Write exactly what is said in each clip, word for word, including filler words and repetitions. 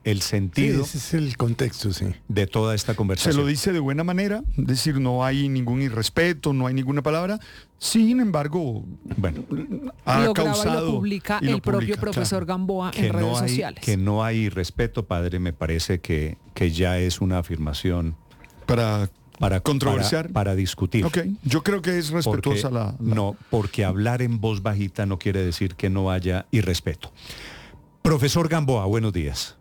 el sentido. Sí, ese es el contexto, sí. De toda esta conversación. Se lo dice de buena manera, es decir, no hay ningún irrespeto, no hay ninguna palabra. Sin embargo, bueno, ha lo graba causado... y lo publica y lo el propio publica, profesor claro. Gamboa que en redes no hay, sociales. Que no hay irrespeto, padre, me parece que, que ya es una afirmación Para... para controversiar. Para, para discutir. Ok, yo creo que es respetuosa porque, la, la... No, porque hablar en voz bajita no quiere decir que no haya irrespeto. Profesor Gamboa, buenos días.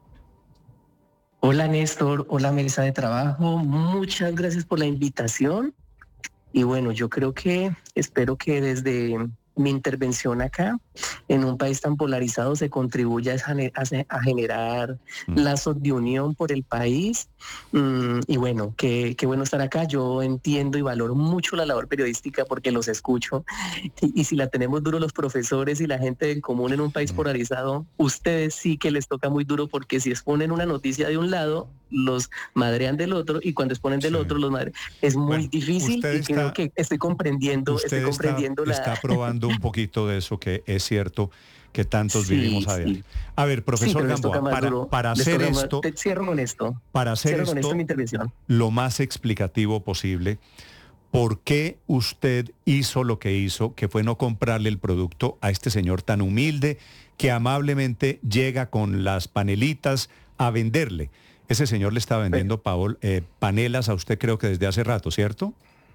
Hola Néstor, hola mesa de trabajo, muchas gracias por la invitación. Y bueno, yo creo que, espero que desde mi intervención acá, en un país tan polarizado, se contribuya a generar mm. lazos de unión por el país. Mm, y bueno, qué, qué bueno estar acá. Yo entiendo y valoro mucho la labor periodística porque los escucho. Y, y si la tenemos duro los profesores y la gente del común en un país mm. polarizado, ustedes sí que les toca muy duro, porque si exponen una noticia de un lado, los madrean del otro, y cuando exponen del sí. otro, los madrean. Es muy bueno, difícil y está, creo que estoy comprendiendo, estoy comprendiendo está, la... está probando un poquito de eso, que es cierto que tantos sí, vivimos a diario. Sí. A ver, profesor sí, Gamboa, para, duro, para hacer esto... Te cierro con esto. Para hacer cierro esto, con esto mi intervención. Lo más explicativo posible, ¿por qué usted hizo lo que hizo, que fue no comprarle el producto a este señor tan humilde, que amablemente llega con las panelitas a venderle? Ese señor le está vendiendo Paol, eh, panelas a usted, creo que desde hace rato, ¿cierto?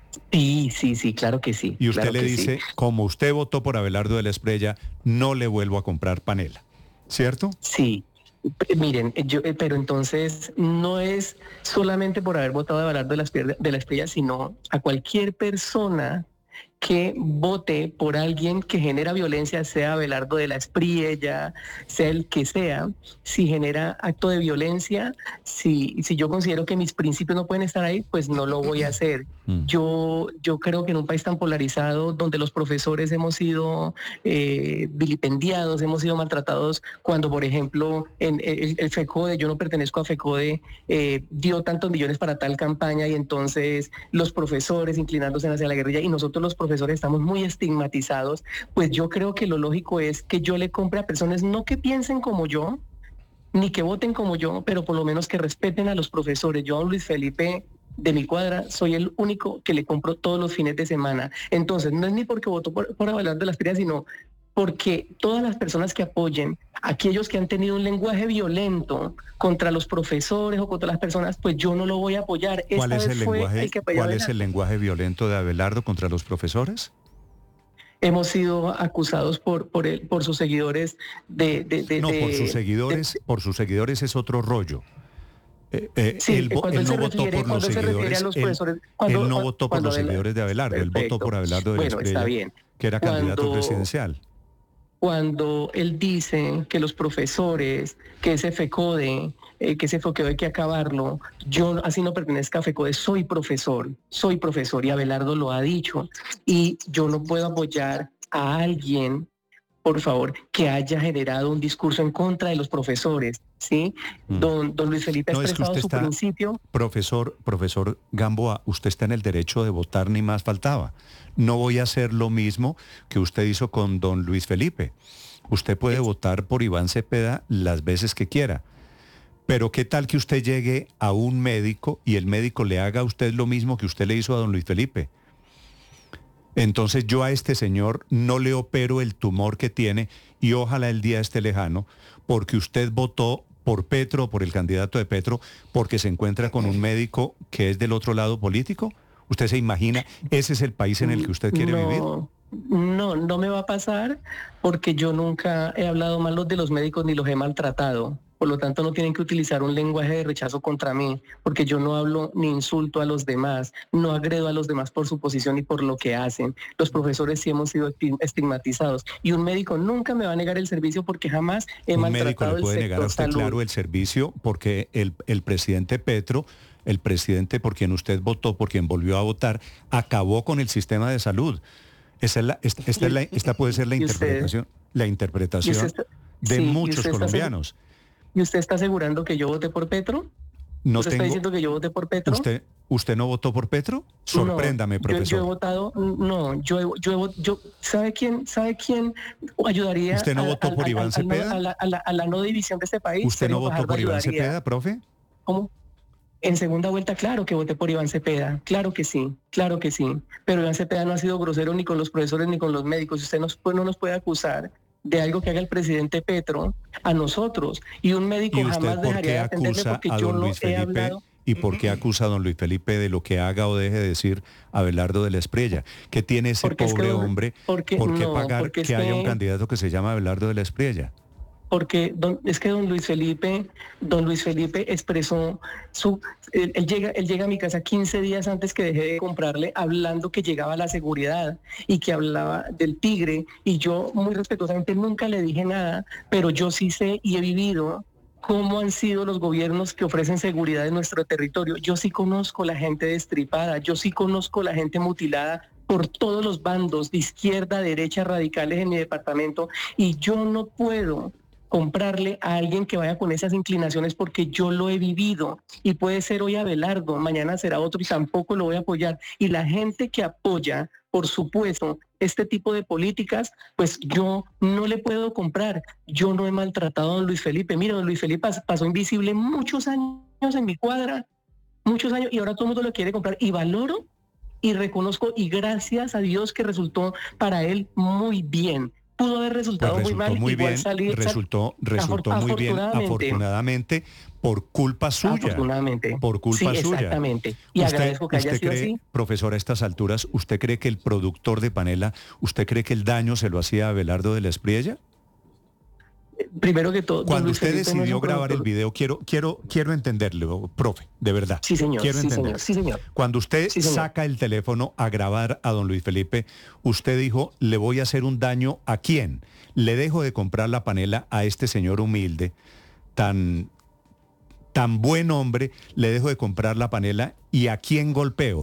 Sí, sí, sí, claro que sí. Y usted claro le dice, sí. como usted votó por Abelardo de la Espriella, no le vuelvo a comprar panela, ¿cierto? Sí. Miren, yo, pero entonces no es solamente por haber votado a Abelardo de la Espriella, de la Espriella, sino a cualquier persona que vote por alguien que genera violencia, sea Abelardo de la Espriella, sea el que sea. Si genera acto de violencia, si, si yo considero que mis principios no pueden estar ahí, pues no lo voy a hacer. Mm. Yo, yo creo que en un país tan polarizado, donde los profesores hemos sido eh, vilipendiados, hemos sido maltratados, cuando, por ejemplo, en el, el FECODE, yo no pertenezco a FECODE, eh, dio tantos millones para tal campaña, y entonces los profesores inclinándose hacia la guerrilla, y nosotros los profesores estamos muy estigmatizados, pues yo creo que lo lógico es que yo le compre a personas no que piensen como yo, ni que voten como yo, pero por lo menos que respeten a los profesores. Yo a Luis Felipe de mi cuadra soy el único que le compro todos los fines de semana. Entonces no es ni porque votó por, por Abelardo de la Espriella, sino porque todas las personas que apoyen a aquellos que han tenido un lenguaje violento contra los profesores o contra las personas, pues yo no lo voy a apoyar. ¿Cuál, es el, lenguaje, el, ¿cuál es el lenguaje violento de Abelardo contra los profesores? Hemos sido acusados por por, el, por sus seguidores de... de, de no, de, por sus seguidores, de, por sus seguidores es otro rollo. Eh, eh, sí, él, él no votó por los seguidores, los él, él no votó por los seguidores de Abelardo, perfecto. Él votó por Abelardo de la Espriella, Espriella, está bien. que era Cuando, candidato presidencial. Cuando él dice que los profesores, que ese FECODE, eh, que ese FECODE hay que acabarlo, yo así no pertenezco a FECODE, soy profesor, soy profesor, y Abelardo lo ha dicho, y yo no puedo apoyar a alguien, por favor, que haya generado un discurso en contra de los profesores, ¿sí? Mm. Don, don Luis Felipe ha no, expresado es que su está, principio. Profesor, profesor Gamboa, usted está en el derecho de votar, ni más faltaba. No voy a hacer lo mismo que usted hizo con don Luis Felipe. Usted puede es... votar por Iván Cepeda las veces que quiera. Pero ¿qué tal que usted llegue a un médico y el médico le haga a usted lo mismo que usted le hizo a don Luis Felipe? Entonces yo a este señor no le opero el tumor que tiene, y ojalá el día esté lejano, porque usted votó por Petro, por el candidato de Petro, porque se encuentra con un médico que es del otro lado político. ¿Usted se imagina? ¿Ese es el país en el que usted quiere no, vivir? No, no me va a pasar, porque yo nunca he hablado mal de los médicos ni los he maltratado. Por lo tanto, no tienen que utilizar un lenguaje de rechazo contra mí, porque yo no hablo ni insulto a los demás, no agredo a los demás por su posición y por lo que hacen. Los profesores sí hemos sido estigmatizados, y un médico nunca me va a negar el servicio, porque jamás he un maltratado el sector salud. Un médico le puede negar a usted, claro, el servicio, porque el, el presidente Petro, el presidente por quien usted votó, por quien volvió a votar, acabó con el sistema de salud. Esa es la, esta, esta, es la, esta puede ser la interpretación, la interpretación está, de sí, muchos colombianos. ¿Y usted está asegurando que yo voté por Petro? no ¿Usted tengo... está diciendo que yo voté por Petro? ¿Usted, ¿Usted no votó por Petro? Sorpréndame, no, profesor. Yo, yo he votado, no, yo, he, yo, he, yo ¿sabe quién, sabe quién ayudaría? ¿Usted no a, votó a, por a, Iván a, Cepeda? A la, a, la, a la no división de este país. ¿Usted no Sergio votó Fajardo por Iván ayudaría. Cepeda, profe? ¿Cómo? En segunda vuelta, claro que voté por Iván Cepeda, claro que sí, claro que sí. Pero Iván Cepeda no ha sido grosero ni con los profesores ni con los médicos. Usted nos, no nos puede acusar de algo que haga el presidente Petro a nosotros. Y un médico ¿Y usted jamás por dejaría qué de atenderle acusa porque a yo don no Luis he Felipe? hablado. ¿Y por qué acusa a don Luis Felipe de lo que haga o deje de decir Abelardo de la Espriella? ¿Qué tiene ese Porque es pobre que don- hombre? porque- ¿Por qué no, pagar porque es que haya un que- candidato que se llama Abelardo de la Espriella? Porque don, es que don Luis Felipe, don Luis Felipe expresó su, él, él llega, él llega a mi casa quince días antes que dejé de comprarle, hablando que llegaba la seguridad y que hablaba del tigre, y yo muy respetuosamente nunca le dije nada, pero yo sí sé y he vivido cómo han sido los gobiernos que ofrecen seguridad en nuestro territorio. Yo sí conozco la gente destripada, yo sí conozco la gente mutilada por todos los bandos, de izquierda, derecha, radicales en mi departamento, y yo no puedo comprarle a alguien que vaya con esas inclinaciones porque yo lo he vivido, y puede ser hoy Abelardo, mañana será otro y tampoco lo voy a apoyar. Y la gente que apoya, por supuesto, este tipo de políticas, pues yo no le puedo comprar. Yo no he maltratado a don Luis Felipe. Mira, don Luis Felipe pasó invisible muchos años en mi cuadra, muchos años, y ahora todo el mundo lo quiere comprar, y valoro y reconozco, y gracias a Dios que resultó para él muy bien. Pudo haber resultado Pues muy resultó mal, muy igual bien, salir, resultó, resultó afor- muy bien, afortunadamente. afortunadamente, por culpa suya. Afortunadamente. Por culpa sí, suya. Exactamente. Y ¿Usted, agradezco que haya usted sido cree, así. profesor, a estas alturas, ¿usted cree que el productor de panela, usted cree que el daño se lo hacía a Abelardo de la Espriella? Primero que todo, don Cuando Luis usted Felipe no es un decidió grabar el productor. video, quiero, quiero, quiero entenderlo, profe, de verdad. Sí, señor. Quiero sí, entender. señor. Sí, señor. Cuando usted Sí, señor. saca el teléfono a grabar a don Luis Felipe, usted dijo, ¿le voy a hacer un daño a quién? Le dejo de comprar la panela a este señor humilde, tan, tan buen hombre, le dejo de comprar la panela, ¿y a quién golpeo?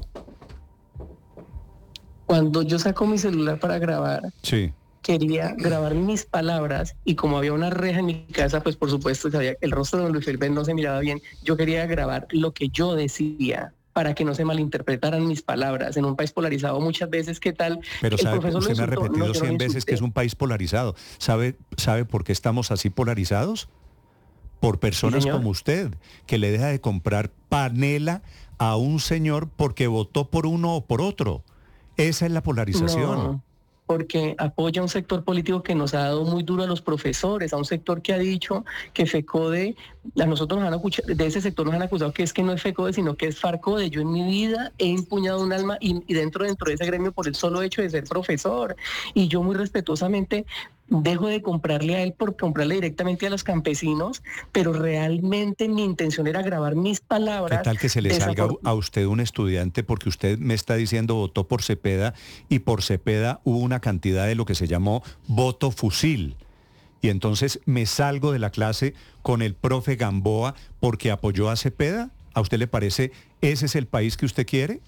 Cuando yo saco mi celular para grabar, Sí. quería grabar mis palabras, y como había una reja en mi casa, pues por supuesto sabía que el rostro de don Luis Felipe no se miraba bien. Yo quería grabar lo que yo decía para que no se malinterpretaran mis palabras. En un país polarizado muchas veces, ¿qué tal? Pero El sabe, profesor lo usted me ha insultó. repetido No, yo no cien lo veces que insulté. es un país polarizado. ¿Sabe, ¿Sabe por qué estamos así polarizados? Por personas señor. como usted, que le deja de comprar panela a un señor porque votó por uno o por otro. Esa es la polarización. No, porque apoya a un sector político que nos ha dado muy duro a los profesores, a un sector que ha dicho que FECODE, a nosotros nos han acusado, de ese sector nos han acusado que es que no es FECODE, sino que es FARCODE. Yo en mi vida he empuñado un alma, y, y dentro, dentro de ese gremio, por el solo hecho de ser profesor. Y yo muy respetuosamente dejo de comprarle a él por comprarle directamente a los campesinos, pero realmente mi intención era grabar mis palabras. ¿Qué tal que se le salga a usted un estudiante, porque usted me está diciendo votó por Cepeda, y por Cepeda hubo una cantidad de lo que se llamó voto fusil? Y entonces me salgo de la clase con el profe Gamboa porque apoyó a Cepeda. ¿A usted le parece ese es el país que usted quiere?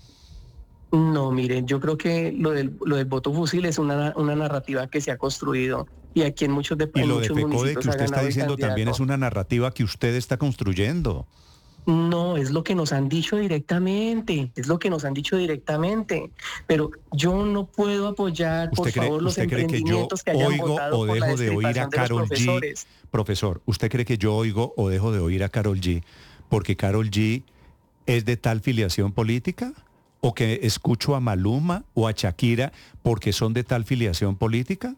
No, miren, yo creo que lo del, lo del voto fusil es una, una narrativa que se ha construido, y aquí en muchos de Y en lo de muchos FECODE municipios que ha usted está ganado el diciendo también candidato. es una narrativa que usted está construyendo. No, es lo que nos han dicho directamente, es lo que nos han dicho directamente, pero yo no puedo apoyar, por ¿Usted cree, favor, los usted cree que yo emprendimientos que, hayan oigo votado o por la dejo de oír a destripación de los Karol G? profesores. Profesor, ¿usted cree que yo oigo o dejo de oír a Karol G porque Karol G es de tal filiación política? ¿O que escucho a Maluma o a Shakira porque son de tal filiación política?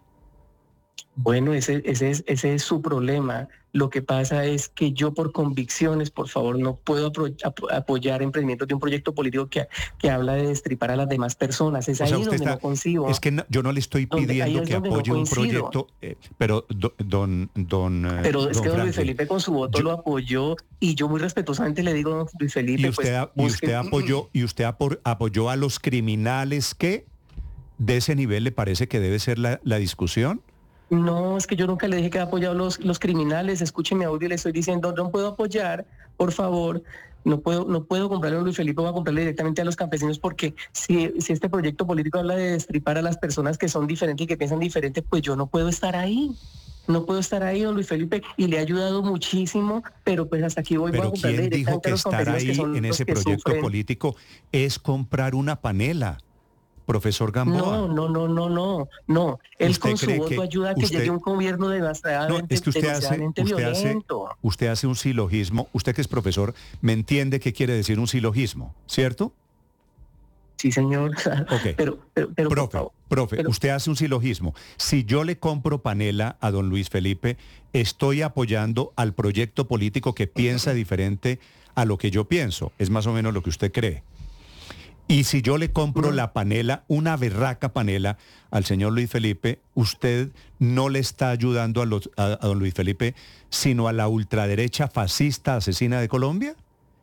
Bueno, ese, ese, es, ese es su problema. Lo que pasa es que yo, por convicciones, por favor, no puedo apro- ap- apoyar emprendimientos de un proyecto político que, que habla de destripar a las demás personas. Es O ahí sea, usted donde está, no concibo. es que no, yo no le estoy Donde- ahí pidiendo es que donde no apoye un coincido. proyecto, eh, pero do- don, don, eh, Pero es don que don Luis Franklin, Felipe con su voto yo- lo apoyó, y yo muy respetuosamente le digo, don Luis Felipe, y usted, pues, a- y busque- usted apoyó y usted apo- apoyó a los criminales. ¿Qué de ese nivel le parece que debe ser la, la discusión? No, es que yo nunca le dije que he apoyado a los, los criminales. Escuche mi audio y le estoy diciendo, no puedo apoyar, por favor. No puedo, no puedo comprarle a Luis Felipe, voy a comprarle directamente a los campesinos, porque si, si este proyecto político habla de destripar a las personas que son diferentes y que piensan diferente, pues yo no puedo estar ahí. No puedo estar ahí, don Luis Felipe, y le ha ayudado muchísimo, pero pues hasta aquí voy. Pero voy a comprarle ¿quién dijo directamente que a los estar campesinos ahí que son en los ese que proyecto sufren? político es comprar una panela, profesor Gamboa? No, no, no, no, no, no. Él ¿Usted con su cree voto que ayuda a que usted llegue un gobierno no, demasiadamente, es que usted hace, demasiadamente usted hace, violento. usted hace un silogismo, usted que es profesor, me entiende qué quiere decir un silogismo, ¿cierto? Sí, señor. Ok. Pero, pero, pero por Profe, favor. profe, Pero, usted hace un silogismo. Si yo le compro panela a don Luis Felipe, estoy apoyando al proyecto político que piensa diferente a lo que yo pienso. Es más o menos lo que usted cree. Y si yo le compro no. la panela, una berraca panela al señor Luis Felipe, usted no le está ayudando a, los, a, a don Luis Felipe, sino a la ultraderecha fascista asesina de Colombia.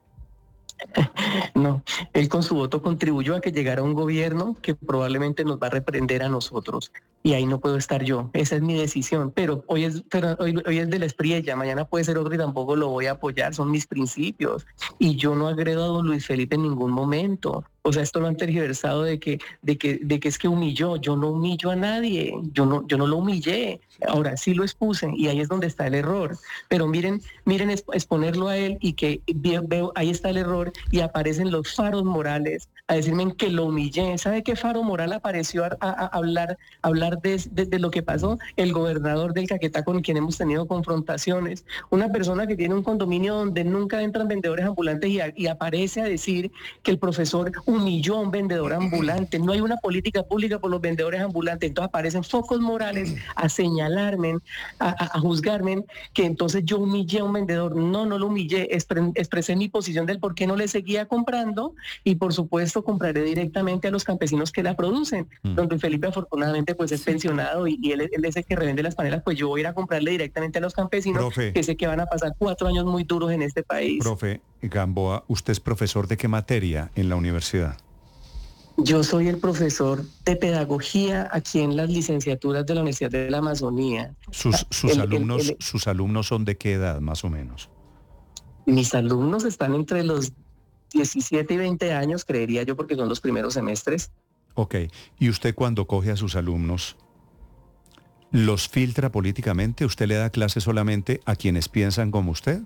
No, él con su voto contribuyó a que llegara un gobierno que probablemente nos va a reprender a nosotros. Y ahí no puedo estar yo. Esa es mi decisión. Pero hoy es, pero hoy, hoy es de la Espriella, mañana puede ser otro y tampoco lo voy a apoyar. Son mis principios. Y yo no agredo a don Luis Felipe en ningún momento. O sea, esto lo han tergiversado de que, de que, de que es que humilló. Yo no humillo a nadie. Yo no, yo no lo humillé. Ahora sí lo expuse y ahí es donde está el error. Pero miren, miren exponerlo a él y que veo, ahí está el error y aparecen los faros morales a decirme que lo humillé. ¿Sabe qué faro moral apareció a, a, a hablar, a hablar de, de, de lo que pasó? El gobernador del Caquetá, con quien hemos tenido confrontaciones. Una persona que tiene un condominio donde nunca entran vendedores ambulantes y, a, y aparece a decir que el profesor humilló a un vendedor ambulante. No hay una política pública por los vendedores ambulantes. Entonces aparecen focos morales a señalarme, a, a, a juzgarme que entonces yo humillé a un vendedor. No, no lo humillé. Expre, expresé mi posición del por qué no le seguía comprando y por supuesto compraré directamente a los campesinos que la producen. Mm. Don Luis Felipe afortunadamente pues es sí. pensionado y, y él, él es el que revende las panelas, pues yo voy a ir a comprarle directamente a los campesinos, profe, que sé que van a pasar cuatro años muy duros en este país. Profe Gamboa, ¿usted es profesor de qué materia en la universidad? Yo soy el profesor de pedagogía aquí en las licenciaturas de la Universidad de la Amazonía. ¿Sus, sus, el, alumnos, el, el, ¿Sus alumnos son de qué edad, más o menos? Mis alumnos están entre los diecisiete y veinte años, creería yo, porque son los primeros semestres. Ok. ¿Y usted cuando coge a sus alumnos, los filtra políticamente? ¿Usted le da clase solamente a quienes piensan como usted?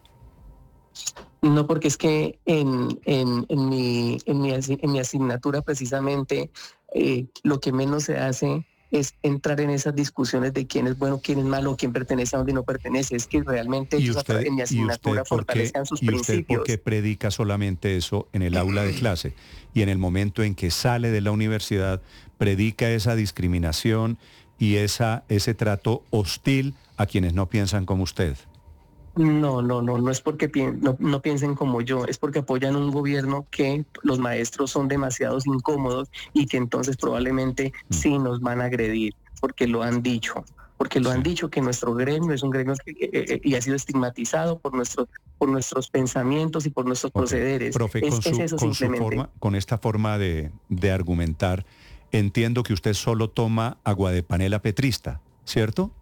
No, porque es que en, en, en, mi, en, mi, en mi asignatura precisamente eh, lo que menos se hace es entrar en esas discusiones de quién es bueno, quién es malo, quién pertenece a dónde no pertenece. Es que realmente ¿Y usted, en mi asignatura fortalecen sus ¿y principios. usted por qué predica solamente eso en el aula de clase? Y en el momento en que sale de la universidad, predica esa discriminación y esa, ese trato hostil a quienes no piensan como usted. No, no, no, no es porque pi- no, no piensen como yo, es porque apoyan un gobierno que los maestros son demasiados incómodos y que entonces probablemente mm. sí nos van a agredir, porque lo han dicho, porque lo sí. han dicho que nuestro gremio es un gremio que, eh, y ha sido estigmatizado por nuestros por nuestros pensamientos y por nuestros okay. procederes. Profe, es, con, su, es eso con, su forma, con esta forma de, de argumentar, entiendo que usted solo toma agua de panela petrista, ¿cierto?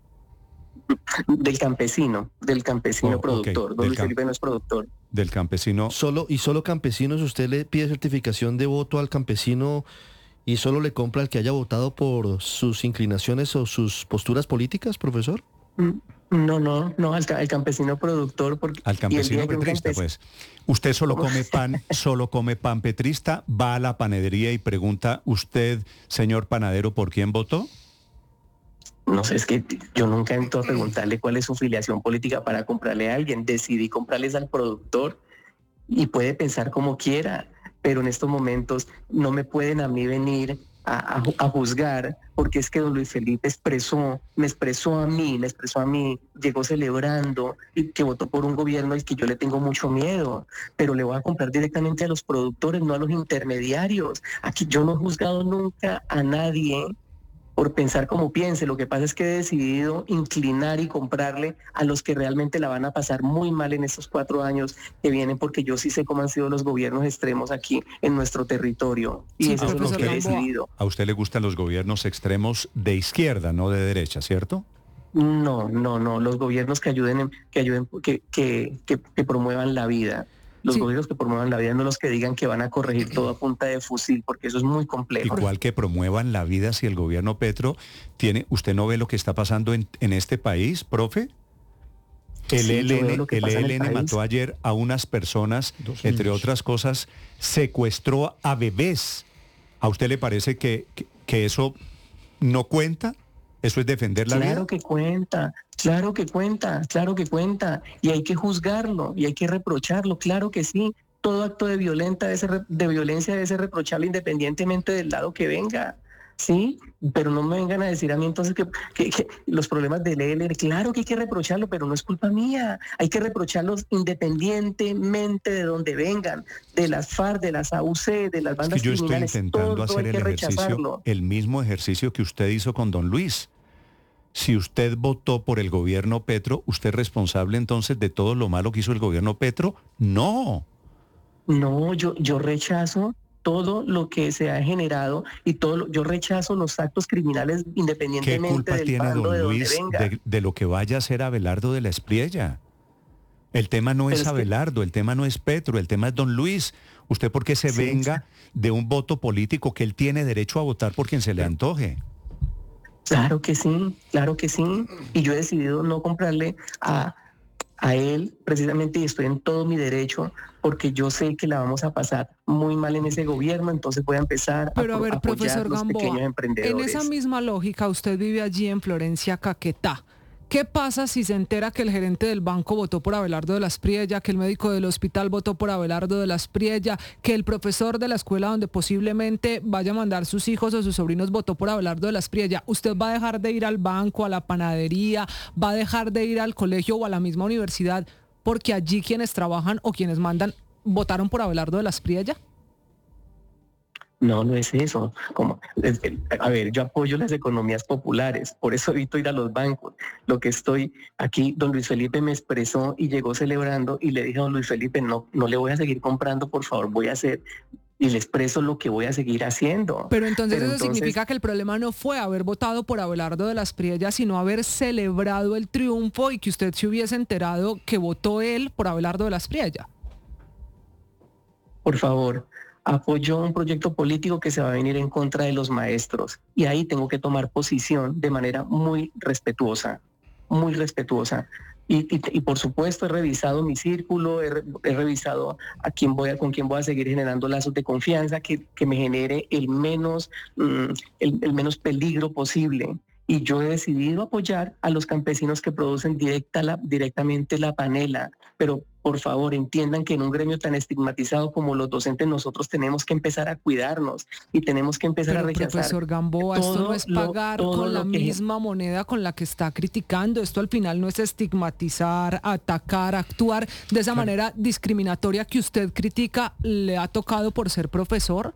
Del campesino, del campesino oh, productor. Okay. Don Luis Felipe no es productor. Del campesino. Solo y solo campesinos, usted le pide certificación de voto al campesino y solo le compra al que haya votado por sus inclinaciones o sus posturas políticas, profesor. No, no, no, al, al campesino productor. Porque, al campesino petrista, campes... pues. Usted solo come pan, solo come pan petrista, va a la panadería y pregunta, ¿usted, señor panadero, por quién votó? No sé, es que yo nunca entro a preguntarle cuál es su filiación política para comprarle a alguien. Decidí comprarles al productor y puede pensar como quiera, pero en estos momentos no me pueden a mí venir a, a, a juzgar, porque es que don Luis Felipe expresó, me expresó a mí, me expresó a mí, llegó celebrando y que votó por un gobierno al que yo le tengo mucho miedo, pero le voy a comprar directamente a los productores, no a los intermediarios. Aquí yo no he juzgado nunca a nadie por pensar como piense. Lo que pasa es que he decidido inclinar y comprarle a los que realmente la van a pasar muy mal en estos cuatro años que vienen, porque yo sí sé cómo han sido los gobiernos extremos aquí en nuestro territorio. Y sí, eso es lo que he decidido. A usted le gustan los gobiernos extremos de izquierda, no de derecha, ¿cierto? No, no, no. Los gobiernos que ayuden, que ayuden, que, que, que, que promuevan la vida. los Sí. gobiernos que promuevan la vida, no los que digan que van a corregir todo a punta de fusil, porque eso es muy complejo. Igual que promuevan la vida si el gobierno Petro tiene, ¿usted no ve lo que está pasando en, en este país, profe? El Sí, yo veo ELN, lo que el pasa en el ELN país. mató ayer a unas personas, Dos entre niños. otras cosas, secuestró a bebés. ¿A usted le parece que, que, que eso no cuenta? ¿Eso es defender la Claro vida? que cuenta, claro que cuenta, claro que cuenta. Y hay que juzgarlo y hay que reprocharlo, claro que sí. Todo acto de, violenta debe ser re- de violencia debe ser reprochable independientemente del lado que venga. Sí, pero no me vengan a decir a mí entonces que, que- que los problemas del E L N, claro que hay que reprocharlo, pero no es culpa mía. Hay que reprocharlos independientemente de donde vengan, de las FARC, de las A U C, de las Es bandas que yo estoy criminales. intentando Todo hacer hay el que ejercicio, rechazarlo. el mismo ejercicio que usted hizo con don Luis. Si usted votó por el gobierno Petro, ¿usted es responsable entonces de todo lo malo que hizo el gobierno Petro? No. No, yo, yo rechazo todo lo que se ha generado y todo lo- yo rechazo los actos criminales ¿Qué independientemente culpa del tiene bando don de donde Luis venga. de, de lo que vaya a hacer Abelardo de la Espriella? El tema no Pero es es que- Abelardo, el tema no es Petro, el tema es don Luis. ¿Usted por qué se Sí, venga de un voto político que él tiene derecho a votar por quien se le antoje? Claro que sí, claro que sí. Y yo he decidido no comprarle a, a él precisamente y estoy en todo mi derecho porque yo sé que la vamos a pasar muy mal en ese gobierno, entonces voy a empezar Pero a pro- ver, apoyar profesor los Gamboa, pequeños en emprendedores. esa misma lógica, usted vive allí en Florencia, Caquetá. ¿Qué pasa si se entera que el gerente del banco votó por Abelardo de la Espriella, que el médico del hospital votó por Abelardo de la Espriella, que el profesor de la escuela donde posiblemente vaya a mandar sus hijos o sus sobrinos votó por Abelardo de la Espriella? ¿Usted va a dejar de ir al banco, a la panadería, va a dejar de ir al colegio o a la misma universidad porque allí quienes trabajan o quienes mandan votaron por Abelardo de la Espriella? No, no es eso. Como, es- es- a ver, yo apoyo las economías populares, por eso evito ir a los bancos. Lo que estoy aquí, don Luis Felipe me expresó y llegó celebrando y le dije a don Luis Felipe, no, no le voy a seguir comprando, por favor, voy a hacer, y le expreso lo que voy a seguir haciendo. Pero entonces Pero eso entonces- significa que el problema no fue haber votado por Abelardo de la Espriella, sino haber celebrado el triunfo y que usted se hubiese enterado que votó él por Abelardo de la Espriella. Por favor, apoyo un proyecto político que se va a venir en contra de los maestros y ahí tengo que tomar posición de manera muy respetuosa, muy respetuosa. Y, y- y por supuesto he revisado mi círculo, he, re- he revisado a quién voy a, con quién voy a seguir generando lazos de confianza que, que me genere el menos, mm, el, el menos peligro posible. Y yo he decidido apoyar a los campesinos que producen directa la, directamente la panela. Pero por favor entiendan que en un gremio tan estigmatizado como los docentes nosotros tenemos que empezar a cuidarnos y tenemos que empezar Pero a rechazar. profesor Gamboa, esto todo no es lo- pagar todo con la lo que- misma moneda con la que está criticando. Esto al final no es estigmatizar, atacar, actuar de esa manera discriminatoria que usted critica. ¿Le ha tocado por ser profesor?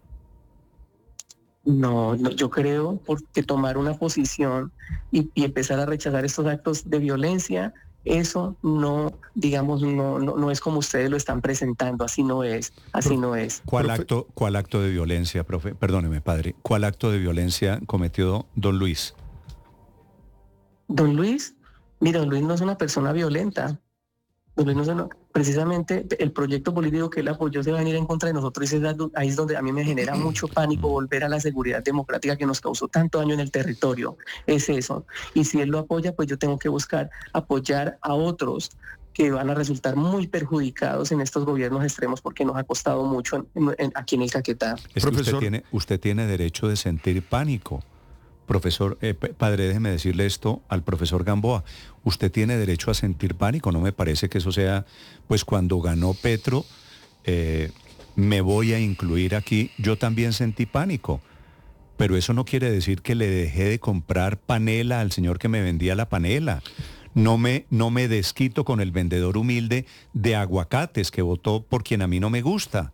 No, no, yo creo porque tomar una posición y, y empezar a rechazar estos actos de violencia, eso no, digamos, no, no, no es como ustedes lo están presentando, así no es, así Profe, no es. ¿Cuál Profe- acto, cuál acto de violencia, profe? Perdóneme, padre. ¿Cuál acto de violencia cometió don Luis? Don Luis, mira, don Luis no es una persona violenta. Don Luis no es una- precisamente el proyecto político que él apoyó se va a venir en contra de nosotros y ese es la- ahí es donde a mí me genera mucho pánico volver a la seguridad democrática que nos causó tanto daño en el territorio. Es eso. Y si él lo apoya, pues yo tengo que buscar apoyar a otros que van a resultar muy perjudicados en estos gobiernos extremos porque nos ha costado mucho en- en- aquí en el Caquetá. Es que usted Profesor. tiene, usted tiene derecho de sentir pánico. Profesor, eh, p- padre, déjeme decirle esto al profesor Gamboa. Usted tiene derecho a sentir pánico. No me parece que eso sea, pues cuando ganó Petro, eh, me voy a incluir aquí. Yo también sentí pánico. Pero eso no quiere decir que le dejé de comprar panela al señor que me vendía la panela. No me, no me desquito con el vendedor humilde de aguacates que votó por quien a mí no me gusta.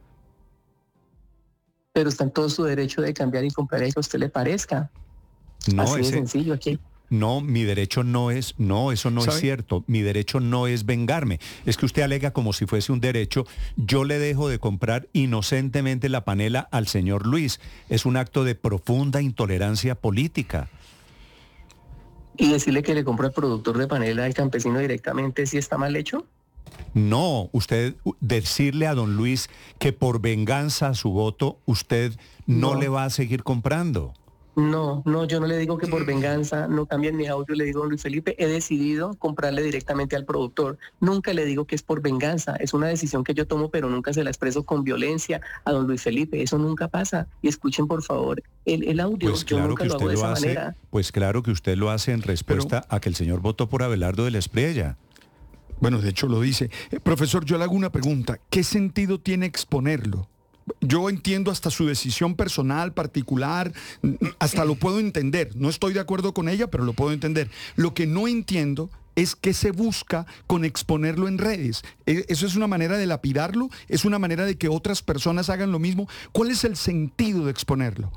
Pero está en todo su derecho de cambiar y comprar el que a usted le parezca. No, Así de ese, sencillo aquí. no, mi derecho no es, no, eso no es ¿Sabe? cierto. Mi derecho no es vengarme. Es que usted alega como si fuese un derecho. Yo le dejo de comprar inocentemente la panela al señor Luis. Es un acto de profunda intolerancia política. Y decirle que le compra el productor de panela al campesino directamente, si está mal hecho. No, usted decirle a don Luis que por venganza a su voto usted no, No. le va a seguir comprando. No, no, yo no le digo que por venganza no cambien mi audio, le digo a don Luis Felipe, he decidido comprarle directamente al productor. Nunca le digo que es por venganza, es una decisión que yo tomo, pero nunca se la expreso con violencia a don Luis Felipe, eso nunca pasa. Y escuchen por favor el, el audio, Pues yo claro nunca que lo hago usted de lo esa hace, manera. pues claro que usted lo hace en respuesta Pero- a que el señor votó por Abelardo de la Espriella. Bueno, de hecho lo dice. Eh, profesor, yo le hago una pregunta. ¿Qué sentido tiene exponerlo? Yo entiendo hasta su decisión personal, particular, mm, hasta lo puedo entender. No estoy de acuerdo con ella, pero lo puedo entender. Lo que no entiendo es qué se busca con exponerlo en redes. Eh, ¿Eso es una manera de lapidarlo? ¿Es una manera de que otras personas hagan lo mismo? ¿Cuál es el sentido de exponerlo?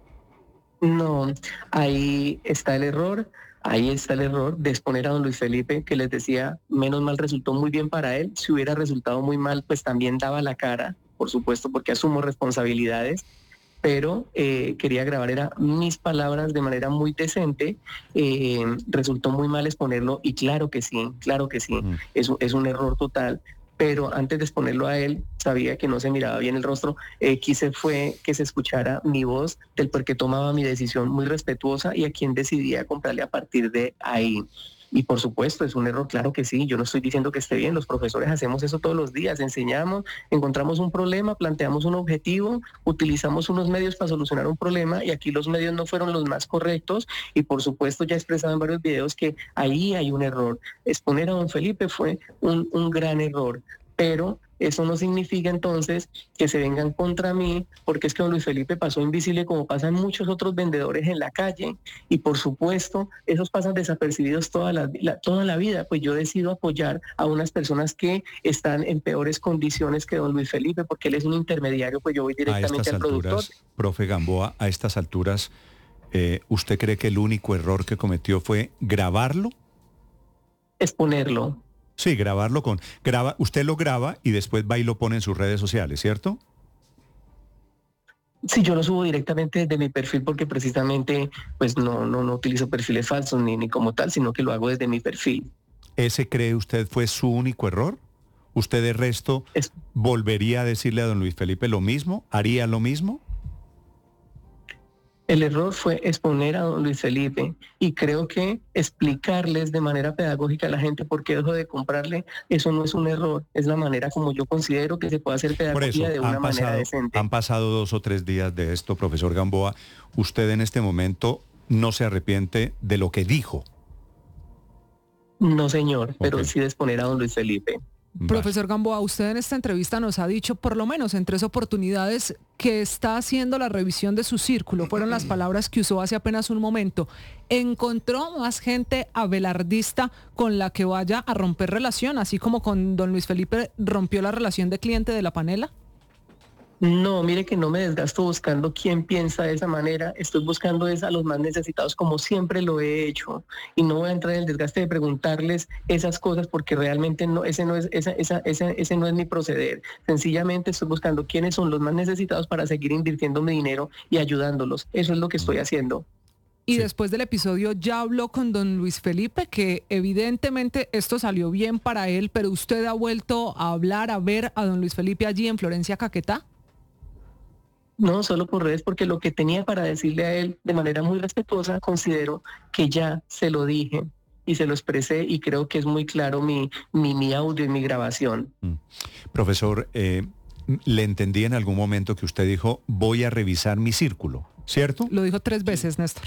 No, ahí está el error. Ahí está el error de exponer a don Luis Felipe, que les decía, menos mal resultó muy bien para él. Si hubiera resultado muy mal, pues también daba la cara, por supuesto, porque asumo responsabilidades. Pero eh, quería grabar era mis palabras de manera muy decente. Eh, resultó muy mal exponerlo y claro que sí, claro que sí, Mm. es, un- es un error total. Pero antes de exponerlo a él, sabía que no se miraba bien el rostro. Eh, quise fue que se escuchara mi voz del por qué tomaba mi decisión muy respetuosa y a quien decidía comprarle a partir de ahí. Y por supuesto, es un error, claro que sí. Yo no estoy diciendo que esté bien. Los profesores hacemos eso todos los días. Enseñamos, encontramos un problema, planteamos un objetivo, utilizamos unos medios para solucionar un problema y aquí los medios no fueron los más correctos. Y por supuesto, ya he expresado en varios videos que ahí hay un error. Exponer a don Felipe fue un, un gran error. Pero eso no significa entonces que se vengan contra mí, porque es que don Luis Felipe pasó invisible como pasan muchos otros vendedores en la calle y por supuesto esos pasan desapercibidos toda la, la- toda la vida, pues yo decido apoyar a unas personas que están en peores condiciones que don Luis Felipe, porque él es un intermediario, pues yo voy A directamente estas al productor. alturas, profe Gamboa, a estas alturas, eh, ¿usted cree que el único error que cometió fue grabarlo? Exponerlo. Sí, grabarlo con... graba, usted lo graba y después va y lo pone en sus redes sociales, ¿cierto? Sí, yo lo subo directamente desde mi perfil porque precisamente pues no, no, no utilizo perfiles falsos ni, ni como tal, sino que lo hago desde mi perfil. ¿Ese cree usted fue su único error? ¿Usted de resto Es- volvería a decirle a don Luis Felipe lo mismo? ¿Haría lo mismo? El error fue exponer a don Luis Felipe y creo que explicarles de manera pedagógica a la gente por qué dejo de comprarle, eso no es un error, es la manera como yo considero que se puede hacer Por eso, pedagogía de una han manera pasado, decente. han pasado dos o tres días de esto, profesor Gamboa. ¿Usted en este momento no se arrepiente de lo que dijo? No, señor, pero Ok. sí de exponer a don Luis Felipe. Vale. Profesor Gamboa, usted en esta entrevista nos ha dicho, por lo menos en tres oportunidades, que está haciendo la revisión de su círculo. Fueron las palabras que usó hace apenas un momento. ¿Encontró más gente abelardista con la que vaya a romper relación, así como con don Luis Felipe rompió la relación de cliente de la panela? No, mire que no me desgasto buscando quién piensa de esa manera. Estoy buscando es a los más necesitados como siempre lo he hecho. Y no voy a entrar en el desgaste de preguntarles esas cosas porque realmente no, ese no es, esa, esa, ese, ese no es mi proceder. Sencillamente estoy buscando quiénes son los más necesitados para seguir invirtiendo mi dinero y ayudándolos. Eso es lo que estoy haciendo. Y Sí. después del episodio ya habló con don Luis Felipe, que evidentemente esto salió bien para él, pero usted ha vuelto a hablar, a ver a don Luis Felipe allí en Florencia, Caquetá. No, solo por redes, porque lo que tenía para decirle a él de manera muy respetuosa, considero que ya se lo dije y se lo expresé y creo que es muy claro mi, mi, mi audio y mi grabación. Mm. Profesor, eh, le entendí en algún momento que usted dijo, voy a revisar mi círculo, ¿cierto? Lo dijo tres veces, Néstor.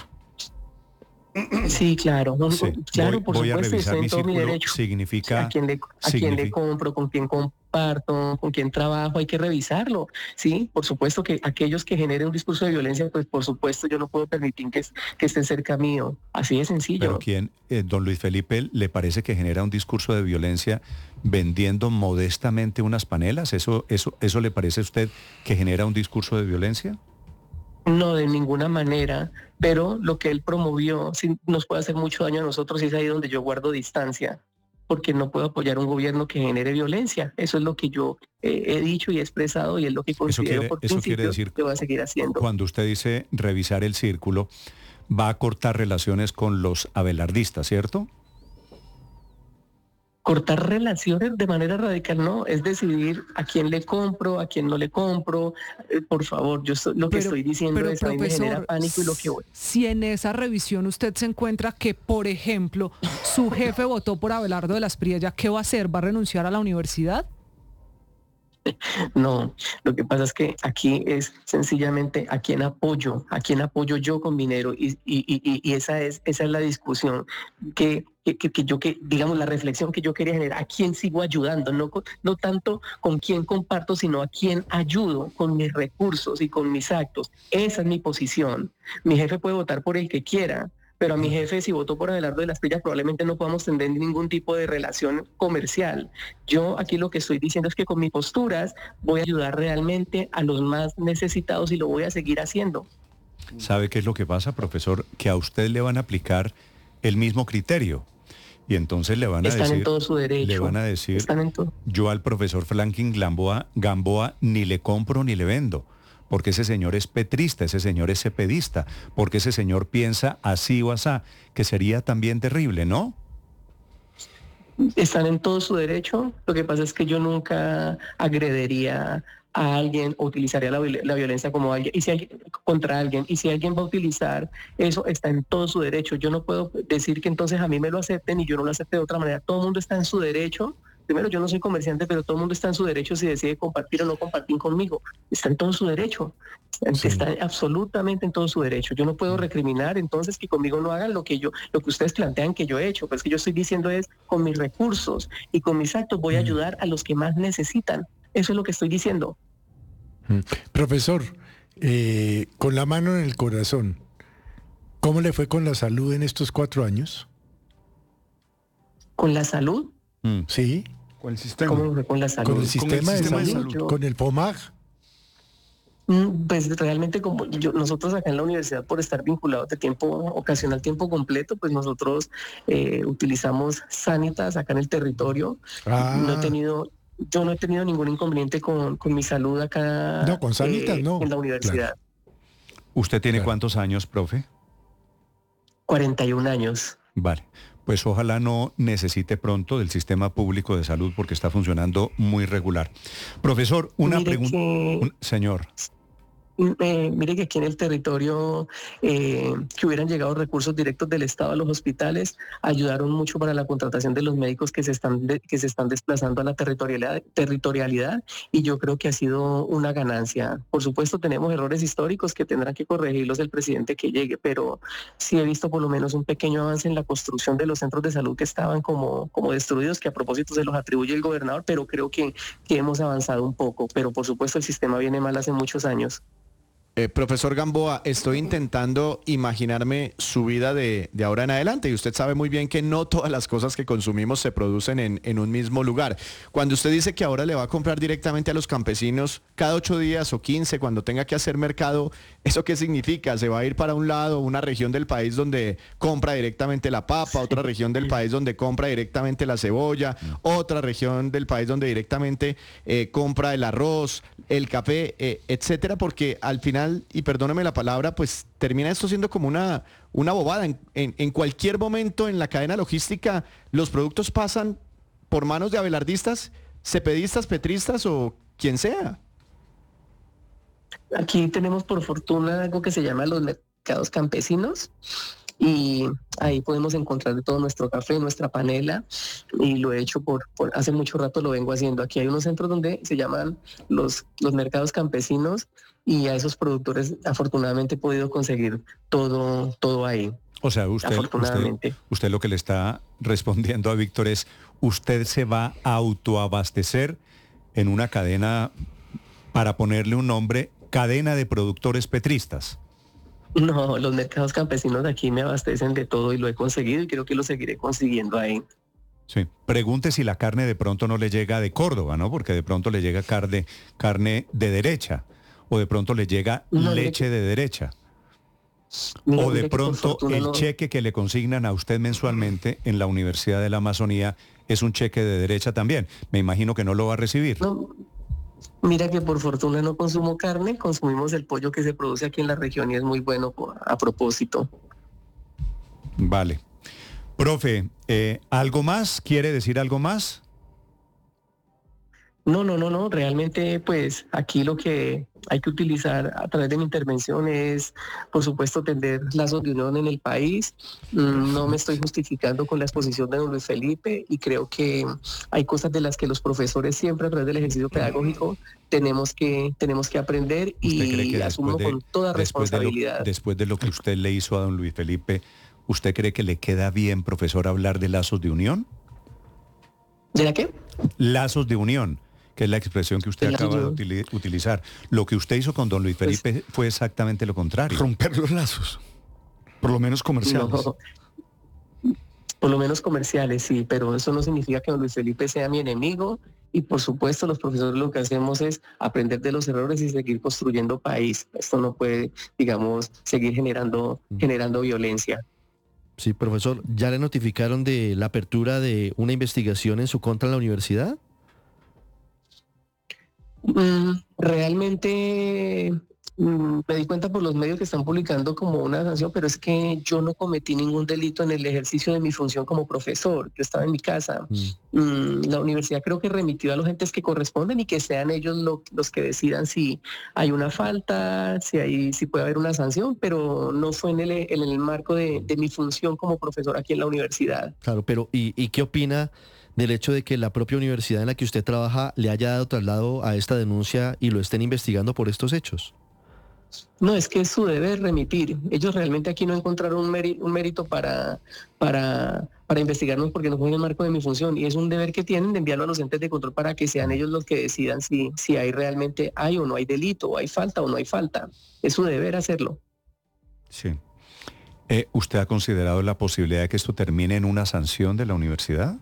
Sí, claro, un- Sí, claro, voy, por voy a supuesto, revisar estoy mi en todo mi círculo, derecho. significa... A quién le, a quién le significa- compro, con quién comparto, con quién trabajo, hay que revisarlo, ¿sí? Por supuesto que aquellos que generen un discurso de violencia, pues por supuesto yo no puedo permitir que, que estén cerca mío, así de sencillo. Pero ¿quién, eh, don Luis Felipe, le parece que genera un discurso de violencia vendiendo modestamente unas panelas? ¿Eso, eso, eso le parece a usted que genera un discurso de violencia? No, de ninguna manera, pero lo que él promovió sí nos puede hacer mucho daño a nosotros y es ahí donde yo guardo distancia, porque no puedo apoyar un gobierno que genere violencia. Eso es lo que yo eh, he dicho y he expresado y es lo que considero quiere- por eso principio quiere decir- que voy a seguir haciendo. Cuando usted dice revisar el círculo, va a cortar relaciones con los abelardistas, ¿cierto? Cortar relaciones de manera radical, no, es decidir a quién le compro, a quién no le compro. Eh, por favor, yo so- lo que Pero, estoy diciendo pero es a mí me genera profesor, pánico y lo que voy. si en esa revisión usted se encuentra que, por ejemplo, su jefe votó por Abelardo de la Espriella, ¿qué va a hacer? ¿Va a renunciar a la universidad? No, lo que pasa es que aquí es sencillamente a quién apoyo, a quién apoyo yo con dinero y, y, y, y esa es esa es la discusión que, que, que yo que digamos la reflexión que yo quería generar, a quién sigo ayudando, no con- no tanto con quién comparto, sino a quién ayudo con mis recursos y con mis actos. Esa es mi posición. Mi jefe puede votar por el que quiera. Pero a mi jefe, si votó por Abelardo de la Espriella, probablemente no podamos tener ningún tipo de relación comercial. Yo aquí lo que estoy diciendo es que con mis posturas voy a ayudar realmente a los más necesitados y lo voy a seguir haciendo. ¿Sabe qué es lo que pasa, profesor? Que a usted le van a aplicar el mismo criterio. Y entonces le van a Están decir, en todo su derecho. le van a decir, Están en todo. yo al profesor Franklin Gamboa, Gamboa ni le compro ni le vendo, porque ese señor es petrista, ese señor es cepedista, porque ese señor piensa así o asá, que sería también terrible, ¿no? Están en todo su derecho. Lo que pasa es que yo nunca agrediría a alguien o utilizaría la, viol- la violencia como alguien y si alguien contra alguien y si alguien va a utilizar eso está en todo su derecho. Yo no puedo decir que entonces a mí me lo acepten y yo no lo acepte de otra manera. Todo el mundo está en su derecho. Primero, yo no soy comerciante, pero todo el mundo está en su derecho si decide compartir o no compartir conmigo. Está en todo su derecho. Sí. Está absolutamente en todo su derecho. Yo no puedo recriminar entonces que conmigo no hagan lo que yo, lo que ustedes plantean que yo he hecho. Pues que yo estoy diciendo es con mis recursos y con mis actos voy a ayudar a los que más necesitan. Eso es lo que estoy diciendo. Mm. Profesor, eh, con la mano en el corazón, ¿cómo le fue con la salud en estos cuatro años? Con la salud, Mm. Sí, ¿Cuál el sistema? ¿cómo me fue con la salud? con el sistema, de, sistema de salud, salud. con el P O M A G. Mm, Pues realmente como yo, nosotros acá en la universidad por estar vinculados de tiempo ocasional, tiempo completo, pues nosotros eh, utilizamos Sanitas acá en el territorio. Ah. No he tenido, yo no he tenido ningún inconveniente con, con mi salud acá No, con Sanitas no, en la universidad. claro. ¿Usted tiene Claro. cuántos años, profe? cuarenta y un años. Vale, pues ojalá no necesite pronto del sistema público de salud porque está funcionando muy regular. Profesor, una Mire pregunta. que- un- Señor, Eh, mire que aquí en el territorio eh, que hubieran llegado recursos directos del Estado a los hospitales ayudaron mucho para la contratación de los médicos que se están de- que se están desplazando a la territorialidad, territorialidad y yo creo que ha sido una ganancia. Por supuesto tenemos errores históricos que tendrán que corregirlos el presidente que llegue, pero sí he visto por lo menos un pequeño avance en la construcción de los centros de salud que estaban como, como destruidos, que a propósito se los atribuye el gobernador, pero creo que, que hemos avanzado un poco, pero por supuesto el sistema viene mal hace muchos años. Eh, profesor Gamboa, estoy intentando imaginarme su vida de, de ahora en adelante y usted sabe muy bien que no todas las cosas que consumimos se producen en, en un mismo lugar. Cuando usted dice que ahora le va a comprar directamente a los campesinos cada ocho días o quince cuando tenga que hacer mercado, ¿eso qué significa? ¿Se va a ir para un lado, una región del país donde compra directamente la papa, otra región del país donde compra directamente la cebolla, otra región del país donde directamente eh, compra el arroz, el café, eh, etcétera? Porque al final, y perdóneme la palabra, pues termina esto siendo como una, una bobada. En, en, en cualquier momento en la cadena logística los productos pasan por manos de abelardistas, cepedistas, petristas o quien sea. Aquí tenemos por fortuna algo que se llama los mercados campesinos y ahí podemos encontrar de todo nuestro café, nuestra panela y lo he hecho por, por hace mucho rato lo vengo haciendo. Aquí hay unos centros donde se llaman los, los mercados campesinos y a esos productores afortunadamente he podido conseguir todo, todo ahí. o sea, usted, usted, Afortunadamente. usted lo que le está respondiendo a Víctor es, usted se va a autoabastecer en una cadena, para ponerle un nombre, cadena de productores petristas. No, los mercados campesinos de aquí me abastecen de todo y lo he conseguido y creo que lo seguiré consiguiendo ahí. Sí. Pregunte si la carne de pronto no le llega de Córdoba, ¿no? Porque de pronto le llega carne, carne de derecha, o de pronto le llega No, leche mire- de derecha, Mira, o mire de que por pronto fortuna el no- cheque que le consignan a usted mensualmente en la Universidad de la Amazonía es un cheque de derecha también. Me imagino que no lo va a recibir. No, mira que por fortuna no consumo carne, consumimos el pollo que se produce aquí en la región y es muy bueno por- a propósito. Vale. Profe, eh, ¿algo más? ¿Quiere decir algo más? No, no, no, no. Realmente, pues aquí lo que hay que utilizar a través de mi intervención es, por supuesto, tender lazos de unión en el país. Mm, No me estoy justificando con la exposición de don Luis Felipe y creo que hay cosas de las que los profesores siempre a través del ejercicio pedagógico tenemos que, tenemos que aprender ¿Usted cree y que asumo después de, con toda después de lo, responsabilidad. después de lo que usted le hizo a don Luis Felipe, ¿usted cree que le queda bien, profesor, hablar de lazos de unión? ¿De la qué? Lazos de unión, que es la expresión que usted De lazos acaba de de unión. utili- utilizar. Lo que usted hizo con don Luis Pues- Felipe fue exactamente lo contrario. Romper los lazos, por lo menos comerciales. No, por lo menos comerciales, sí, pero eso no significa que don Luis Felipe sea mi enemigo y por supuesto los profesores lo que hacemos es aprender de los errores y seguir construyendo país. Esto no puede, digamos, seguir generando, generando violencia. Sí, profesor, ¿ya le notificaron de la apertura de una investigación en su contra en la universidad? Mm, realmente mm, me di cuenta por los medios que están publicando como una sanción, pero es que yo no cometí ningún delito en el ejercicio de mi función como profesor. Yo estaba en mi casa. Mm. Mm, la universidad creo que remitió a los entes que corresponden y que sean ellos lo- los que decidan si hay una falta, si hay, si puede haber una sanción, pero no fue en el, en el marco de, de mi función como profesor aquí en la universidad. Claro, pero ¿y, y qué opina del hecho de que la propia universidad en la que usted trabaja le haya dado traslado a esta denuncia y lo estén investigando por estos hechos? No, es que es su deber remitir. Ellos realmente aquí no encontraron un, méri- un mérito para, para, para investigarnos porque no fue en el marco de mi función y es un deber que tienen de enviarlo a los entes de control para que sean ellos los que decidan si, si hay realmente hay o no hay delito, o hay falta o no hay falta. Es su deber hacerlo. Sí. Eh, ¿Usted ha considerado la posibilidad de que esto termine en una sanción de la universidad?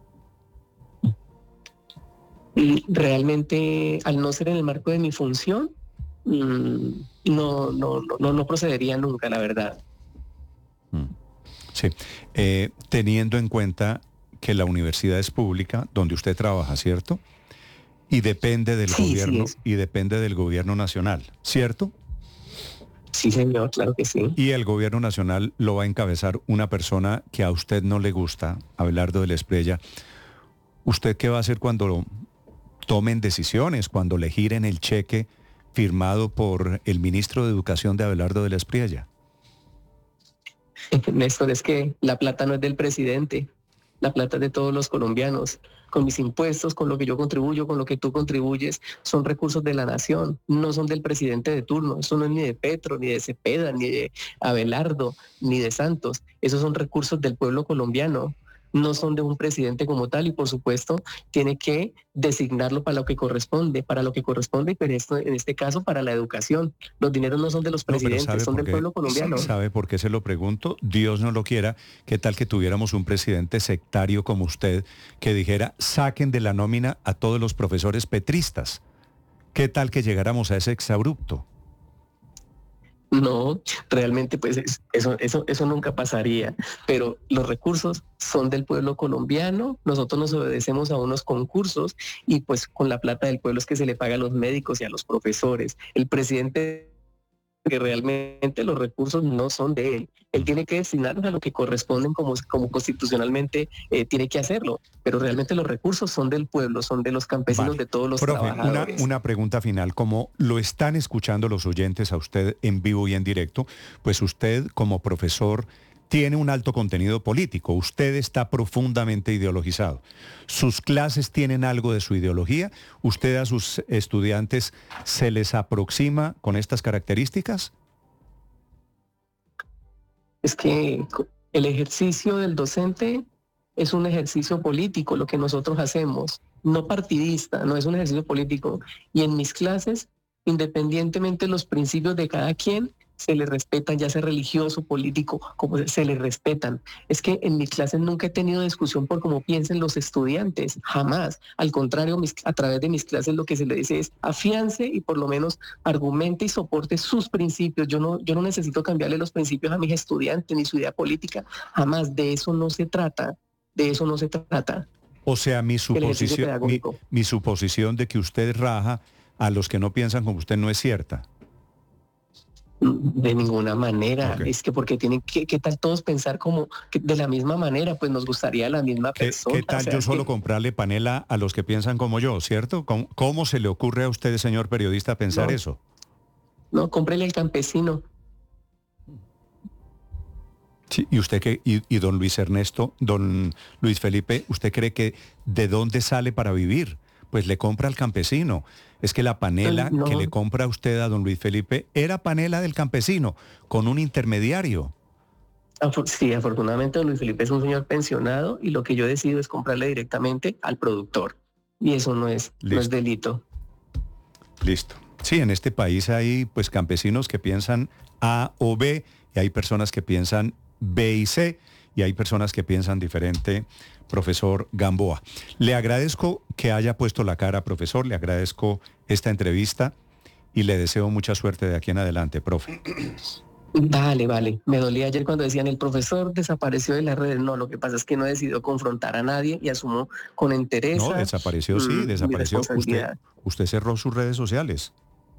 Y realmente, al no ser en el marco de mi función, mm, no, no, no, no procedería nunca, la verdad. Mm. Sí. Eh, teniendo en cuenta que la universidad es pública, donde usted trabaja, ¿cierto? Y depende del Sí, sí gobierno, es. y depende del gobierno nacional, ¿cierto? Sí, señor, claro que sí. Y el gobierno nacional lo va a encabezar una persona que a usted no le gusta, Abelardo de la Espriella. ¿Usted qué va a hacer cuando lo tomen decisiones, cuando le giren el cheque firmado por el ministro de Educación de Abelardo de la Espriella? Néstor, es que la plata no es del presidente, la plata es de todos los colombianos. Con mis impuestos, con lo que yo contribuyo, con lo que tú contribuyes, son recursos de la nación, no son del presidente de turno. Eso no es ni de Petro, ni de Cepeda, ni de Abelardo, ni de Santos. Esos son recursos del pueblo colombiano. No son de un presidente como tal y por supuesto tiene que designarlo para lo que corresponde, para lo que corresponde, pero esto, en este caso para la educación. Los dineros no son de los No, pero presidentes, ¿sabe son por del qué? pueblo colombiano. ¿Sabe por qué se lo pregunto? Dios no lo quiera. ¿Qué tal que tuviéramos un presidente sectario como usted que dijera, saquen de la nómina a todos los profesores petristas? ¿Qué tal que llegáramos a ese exabrupto? No, realmente pues es- eso, eso, eso nunca pasaría, pero los recursos son del pueblo colombiano, nosotros nos obedecemos a unos concursos y pues con la plata del pueblo es que se le paga a los médicos y a los profesores. El presidente que realmente los recursos no son de él. Él tiene que destinarlos a lo que corresponden como, como constitucionalmente eh, tiene que hacerlo, pero realmente los recursos son del pueblo, son de los campesinos, Vale. de todos los Profe, una, trabajadores. una pregunta final. Como lo están escuchando los oyentes a usted en vivo y en directo, pues usted como profesor tiene un alto contenido político. Usted está profundamente ideologizado. ¿Sus clases tienen algo de su ideología? ¿Usted a sus estudiantes se les aproxima con estas características? Es que co- el ejercicio del docente es un ejercicio político, lo que nosotros hacemos, no partidista, no es un ejercicio político. Y en mis clases, independientemente de los principios de cada quien, se les respetan, ya sea religioso, político, como se, se les respetan. Es que en mis clases nunca he tenido discusión por cómo piensen los estudiantes, jamás. Al contrario, mis- a través de mis clases lo que se le dice es afiance y por lo menos argumente y soporte sus principios. Yo no, yo no necesito cambiarle los principios a mis estudiantes ni su idea política, jamás. De eso no se trata, de eso no se trata. O sea, mi ejercicio suposición, mi, pedagógico. mi suposición de que usted raja a los que no piensan como usted no es cierta. De ninguna manera. Okay. Es que porque tienen que, ¿qué tal todos pensar como que de la misma manera? Pues nos gustaría la misma ¿Qué, persona. ¿Qué tal O sea, yo es solo que- comprarle panela a los que piensan como yo, cierto? ¿Cómo, cómo se le ocurre a usted, señor periodista, pensar No. eso? No, cómprele al campesino. Sí, y usted que y, y don Luis Ernesto, don Luis Felipe, ¿usted cree que de dónde sale para vivir? Pues le compra al campesino. Es que la panela No. que le compra usted a don Luis Felipe era panela del campesino, con un intermediario. Afor- Sí, afortunadamente don Luis Felipe es un señor pensionado y lo que yo decido es comprarle directamente al productor. Y eso no es, no Listo. es delito. Listo. Sí, en este país hay pues campesinos que piensan A o B, y hay personas que piensan B y C, y hay personas que piensan diferente, profesor Gamboa. Le agradezco que haya puesto la cara, profesor, le agradezco esta entrevista y le deseo mucha suerte de aquí en adelante, profe. Vale, vale. Me dolía ayer cuando decían el profesor desapareció de las redes. No, lo que pasa es que no he decidido confrontar a nadie y asumo con entereza. No, desapareció, sí, mm, mi desapareció. Usted, responsabilidad. usted cerró sus redes sociales.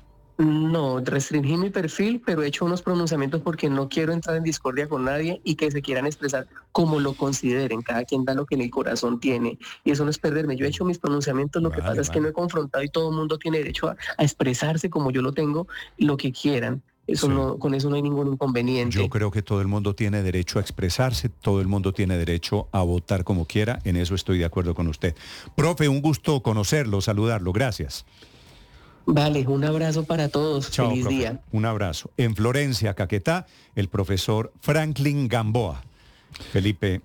No, restringí mi perfil, pero he hecho unos pronunciamientos porque no quiero entrar en discordia con nadie y que se quieran expresar como lo consideren. Cada quien da lo que en el corazón tiene y eso no es perderme. Yo he hecho mis pronunciamientos, lo que Vale, pasa es que vale. no he confrontado y todo el mundo tiene derecho a, a expresarse como yo lo tengo, lo que quieran. Eso Sí. no, con eso no hay ningún inconveniente. Yo creo que todo el mundo tiene derecho a expresarse, todo el mundo tiene derecho a votar como quiera, en eso estoy de acuerdo con usted. Profe, un gusto conocerlo, saludarlo, gracias. Vale, un abrazo para todos. Chao, Feliz profe. día. Un abrazo. En Florencia, Caquetá, el profesor Franklin Gamboa. Felipe,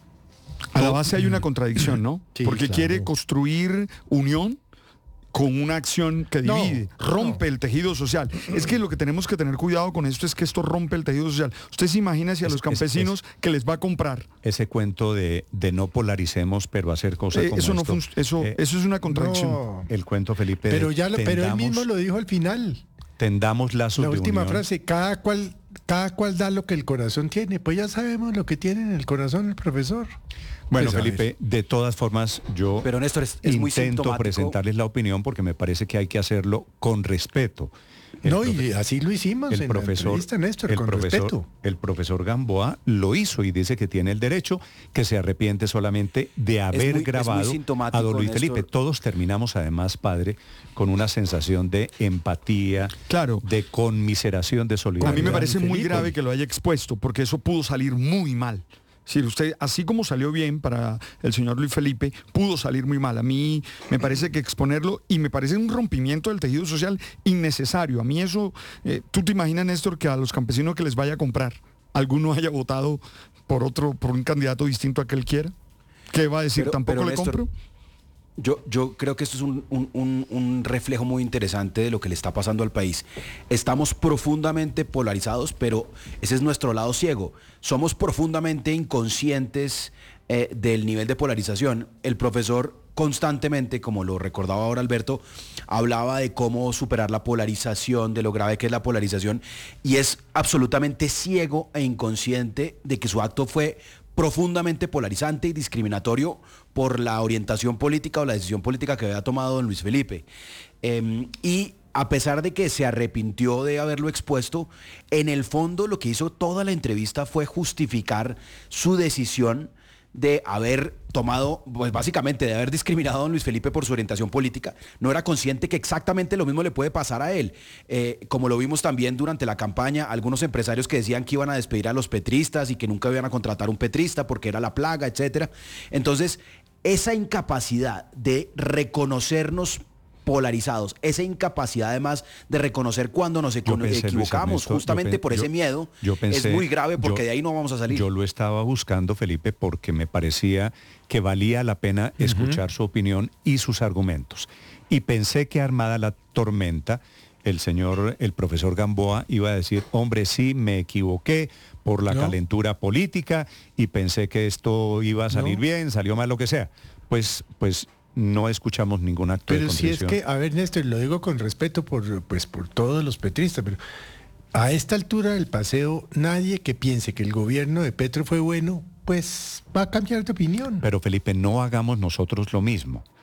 A la base hay una contradicción, ¿no? Sí, Porque claro. quiere construir unión con una acción que No, divide, rompe el tejido social. Es que lo que tenemos que tener cuidado con esto es que esto rompe el tejido social. Usted se imagina si a Es- los es- campesinos que les va a comprar. ese cuento de, de no polaricemos, pero hacer cosas Eh, como eso no esto, fun- eso, eh, eso es una contradicción. No, el cuento, Felipe, pero de ya lo- pero él tendamos- mismo lo dijo al final. tendamos lazos La de última unión. frase, cada cual, cada cual da lo que el corazón tiene. Pues ya sabemos lo que tiene en el corazón el profesor. Bueno, Pues, a Felipe, de todas formas, yo Pero Néstor, es, es muy intento sintomático. presentarles la opinión porque me parece que hay que hacerlo con respeto. El No, profe- y así lo hicimos el en profesor, la entrevista, Néstor, el con profesor, respeto. el profesor Gamboa lo hizo y dice que tiene el derecho, que se arrepiente solamente de haber muy- es muy grabado sintomático, a don Luis Néstor. Felipe. Todos terminamos además, padre, con una sensación de empatía, Claro. de conmiseración, de A solidaridad. mí me parece muy Felipe. grave que lo haya expuesto, porque eso pudo salir muy mal. Si usted, así como salió bien para el señor Luis Felipe, pudo salir muy mal. A mí me parece que exponerlo, y me parece un rompimiento del tejido social innecesario. A mí eso, eh, ¿tú te imaginas, Néstor, que a los campesinos que les vaya a comprar, alguno haya votado por otro, por un candidato distinto a que él quiera? ¿Qué va a decir? Pero- ¿Tampoco pero, le Néstor, compro? Yo, yo creo que esto es un, un- un- un reflejo muy interesante de lo que le está pasando al país. Estamos profundamente polarizados, pero ese es nuestro lado ciego. Somos profundamente inconscientes eh, del nivel de polarización. El profesor constantemente, como lo recordaba ahora Alberto, hablaba de cómo superar la polarización, de lo grave que es la polarización, y es absolutamente ciego e inconsciente de que su acto fue profundamente polarizante y discriminatorio por la orientación política o la decisión política que había tomado don Luis Felipe. Eh, y a pesar de que se arrepintió de haberlo expuesto, en el fondo lo que hizo toda la entrevista fue justificar su decisión de haber tomado, pues básicamente de haber discriminado a don Luis Felipe por su orientación política. No era consciente que exactamente lo mismo le puede pasar a él. Eh, como lo vimos también durante la campaña, algunos empresarios que decían que iban a despedir a los petristas y que nunca iban a contratar un petrista porque era la plaga, etcétera. Entonces, esa incapacidad de reconocernos polarizados, esa incapacidad además de reconocer cuando nos Yo equivo- pensé, Luis equivocamos, Ernesto, yo justamente pen- por ese yo- miedo, yo pensé- es muy grave porque yo- de ahí no vamos a salir. Yo lo estaba buscando, Felipe, porque me parecía que valía la pena escuchar su opinión y sus argumentos. Y pensé que armada la tormenta, el señor, el profesor Gamboa iba a decir, hombre, sí, me equivoqué por la No. calentura política y pensé que esto iba a salir No. bien, salió mal, lo que sea. Pues, pues no escuchamos ningún acto de Pero si es contrición. que, a ver, Néstor, lo digo con respeto por, pues, por todos los petristas, pero a esta altura del paseo, nadie que piense que el gobierno de Petro fue bueno, pues va a cambiar de opinión. Pero Felipe, no hagamos nosotros lo mismo.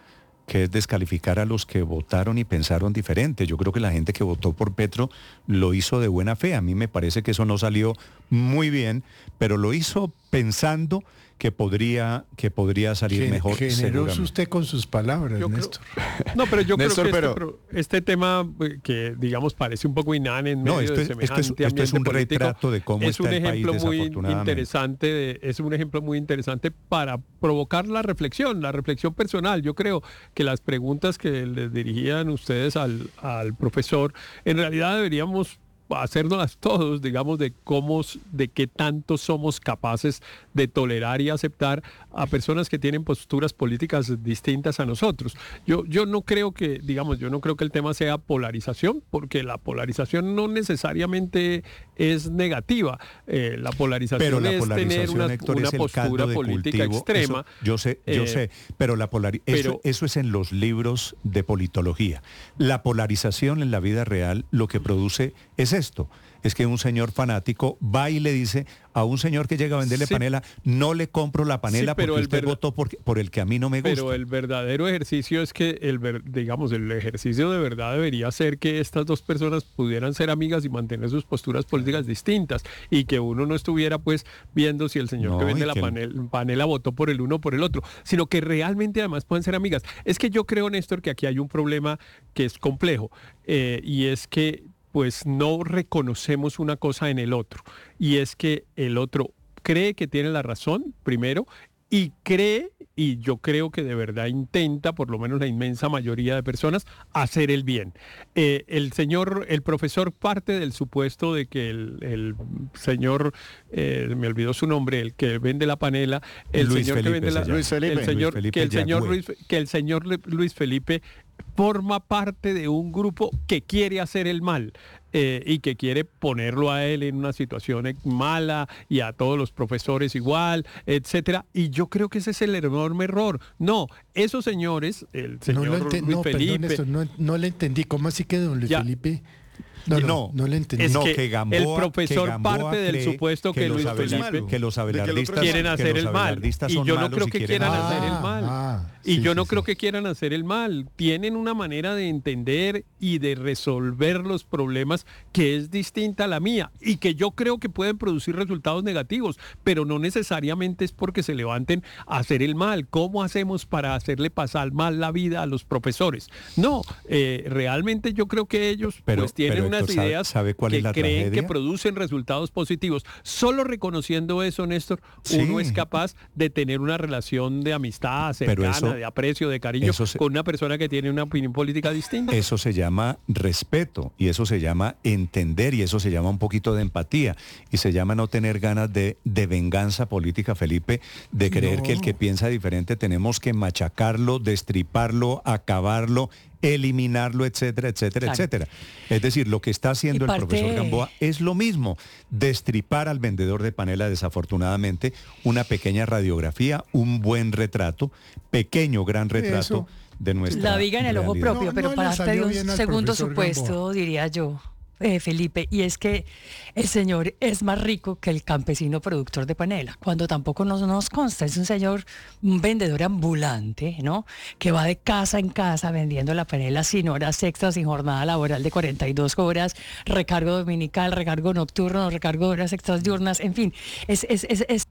que es descalificar a los que votaron y pensaron diferente. Yo creo que la gente que votó por Petro lo hizo de buena fe. A mí me parece que eso no salió muy bien, pero lo hizo pensando que podría, que podría salir Gen- mejor. Generoso seguramente. usted con sus palabras, Yo creo- Néstor. No, pero yo Néstor, creo que pero- este, pro- este tema eh, que digamos parece un poco inane en No, medio esto de es- semejante esto es- esto es un ambiente político, retrato de cómo es un está el país, ejemplo muy desafortunadamente. interesante, de- es un ejemplo muy interesante para provocar la reflexión, la reflexión personal. Yo creo que las preguntas que les dirigían ustedes al, al profesor, en realidad deberíamos hacernos todos, digamos, de cómo, de qué tanto somos capaces de tolerar y aceptar a personas que tienen posturas políticas distintas a nosotros. Yo, yo no creo que, digamos, yo no creo que el tema sea polarización, porque la polarización no necesariamente es negativa. Eh, la polarización Pero la es tener polarización, una, Héctor, una es el postura caldo de política cultivo. extrema. Eso, yo sé, yo Eh, sé, pero la polari- eso, pero- eso es en los libros de politología. La polarización en la vida real lo que produce es esto, es que un señor fanático va y le dice a un señor que llega a venderle Sí. panela, no le compro la panela Sí, pero porque el usted verda- votó por, por el que a mí no me gusta. Pero el verdadero ejercicio es que, el ver- digamos, el ejercicio de verdad debería ser que estas dos personas pudieran ser amigas y mantener sus posturas políticas distintas y que uno no estuviera pues viendo si el señor No, que vende y la que el- panel- panela votó por el uno o por el otro, sino que realmente además pueden ser amigas. Es que yo creo, Néstor, que aquí hay un problema que es complejo eh, y es que pues no reconocemos una cosa en el otro y es que el otro cree que tiene la razón, primero, y cree, y yo creo que de verdad intenta, por lo menos la inmensa mayoría de personas, hacer el bien. Eh, el señor, el profesor parte del supuesto de que el, el señor, eh, me olvidó su nombre, el que vende la panela, el Luis señor que Felipe vende se la, llama. Luis Felipe. el señor, Luis Felipe que el señor Yagüe. Luis, que el señor Le- Luis Felipe forma parte de un grupo que quiere hacer el mal. Eh, y que quiere ponerlo a él en una situación e- mala y a todos los profesores igual, etcétera. Y yo creo que ese es el enorme error. No, esos señores, el señor no, lo ente- Luis no, perdón, Felipe, Néstor, no, no le entendí. ¿Cómo así que don Luis Ya. Felipe? No, Y no, no, no le entendí. es No, que que Gamboa- el profesor que Gamboa parte del cree supuesto que, los Luis abela- Felipe que los abelardistas quieren que hacer los el mal. abelardistas Y son yo no malos creo y que quieren quieran hacer- hacer el Ah, mal. ah, Y sí, yo sí, no sí. creo que quieran hacer el mal. Tienen una manera de entender y de resolver los problemas que es distinta a la mía y que yo creo que pueden producir resultados negativos, pero no necesariamente es porque se levanten a hacer el mal. ¿Cómo hacemos para hacerle pasar mal la vida a los profesores? No, eh, realmente yo creo que ellos Pero- pues tienen pero, unas Héctor, ¿sabe- ideas sabe cuál que es la creen tragedia? que producen resultados positivos. Solo reconociendo eso, Néstor, uno Sí. es capaz de tener una relación de amistad Pero cercana, eso- de aprecio, de cariño eso se- con una persona que tiene una opinión política distinta. Eso se llama respeto y eso se llama entender y eso se llama un poquito de empatía y se llama no tener ganas de, de venganza política, Felipe, de creer No. que el que piensa diferente tenemos que machacarlo, destriparlo, acabarlo, eliminarlo, etcétera, etcétera, Claro. etcétera. Es decir, lo que está haciendo Y el parte- profesor Gamboa es lo mismo, destripar al vendedor de panela, desafortunadamente, una pequeña radiografía, un buen retrato, pequeño, gran retrato Eso. de nuestra La viga en el ojo realidad. propio, No, pero no le para darte salió un bien al segundo profesor supuesto, Gamboa. diría yo, eh, Felipe, y es que el señor es más rico que el campesino productor de panela, cuando tampoco nos, nos consta, es un señor, un vendedor ambulante, ¿no? Que va de casa en casa vendiendo la panela sin horas extras, sin jornada laboral de cuarenta y dos horas, recargo dominical, recargo nocturno, recargo de horas extras diurnas, en fin, es... es, es, es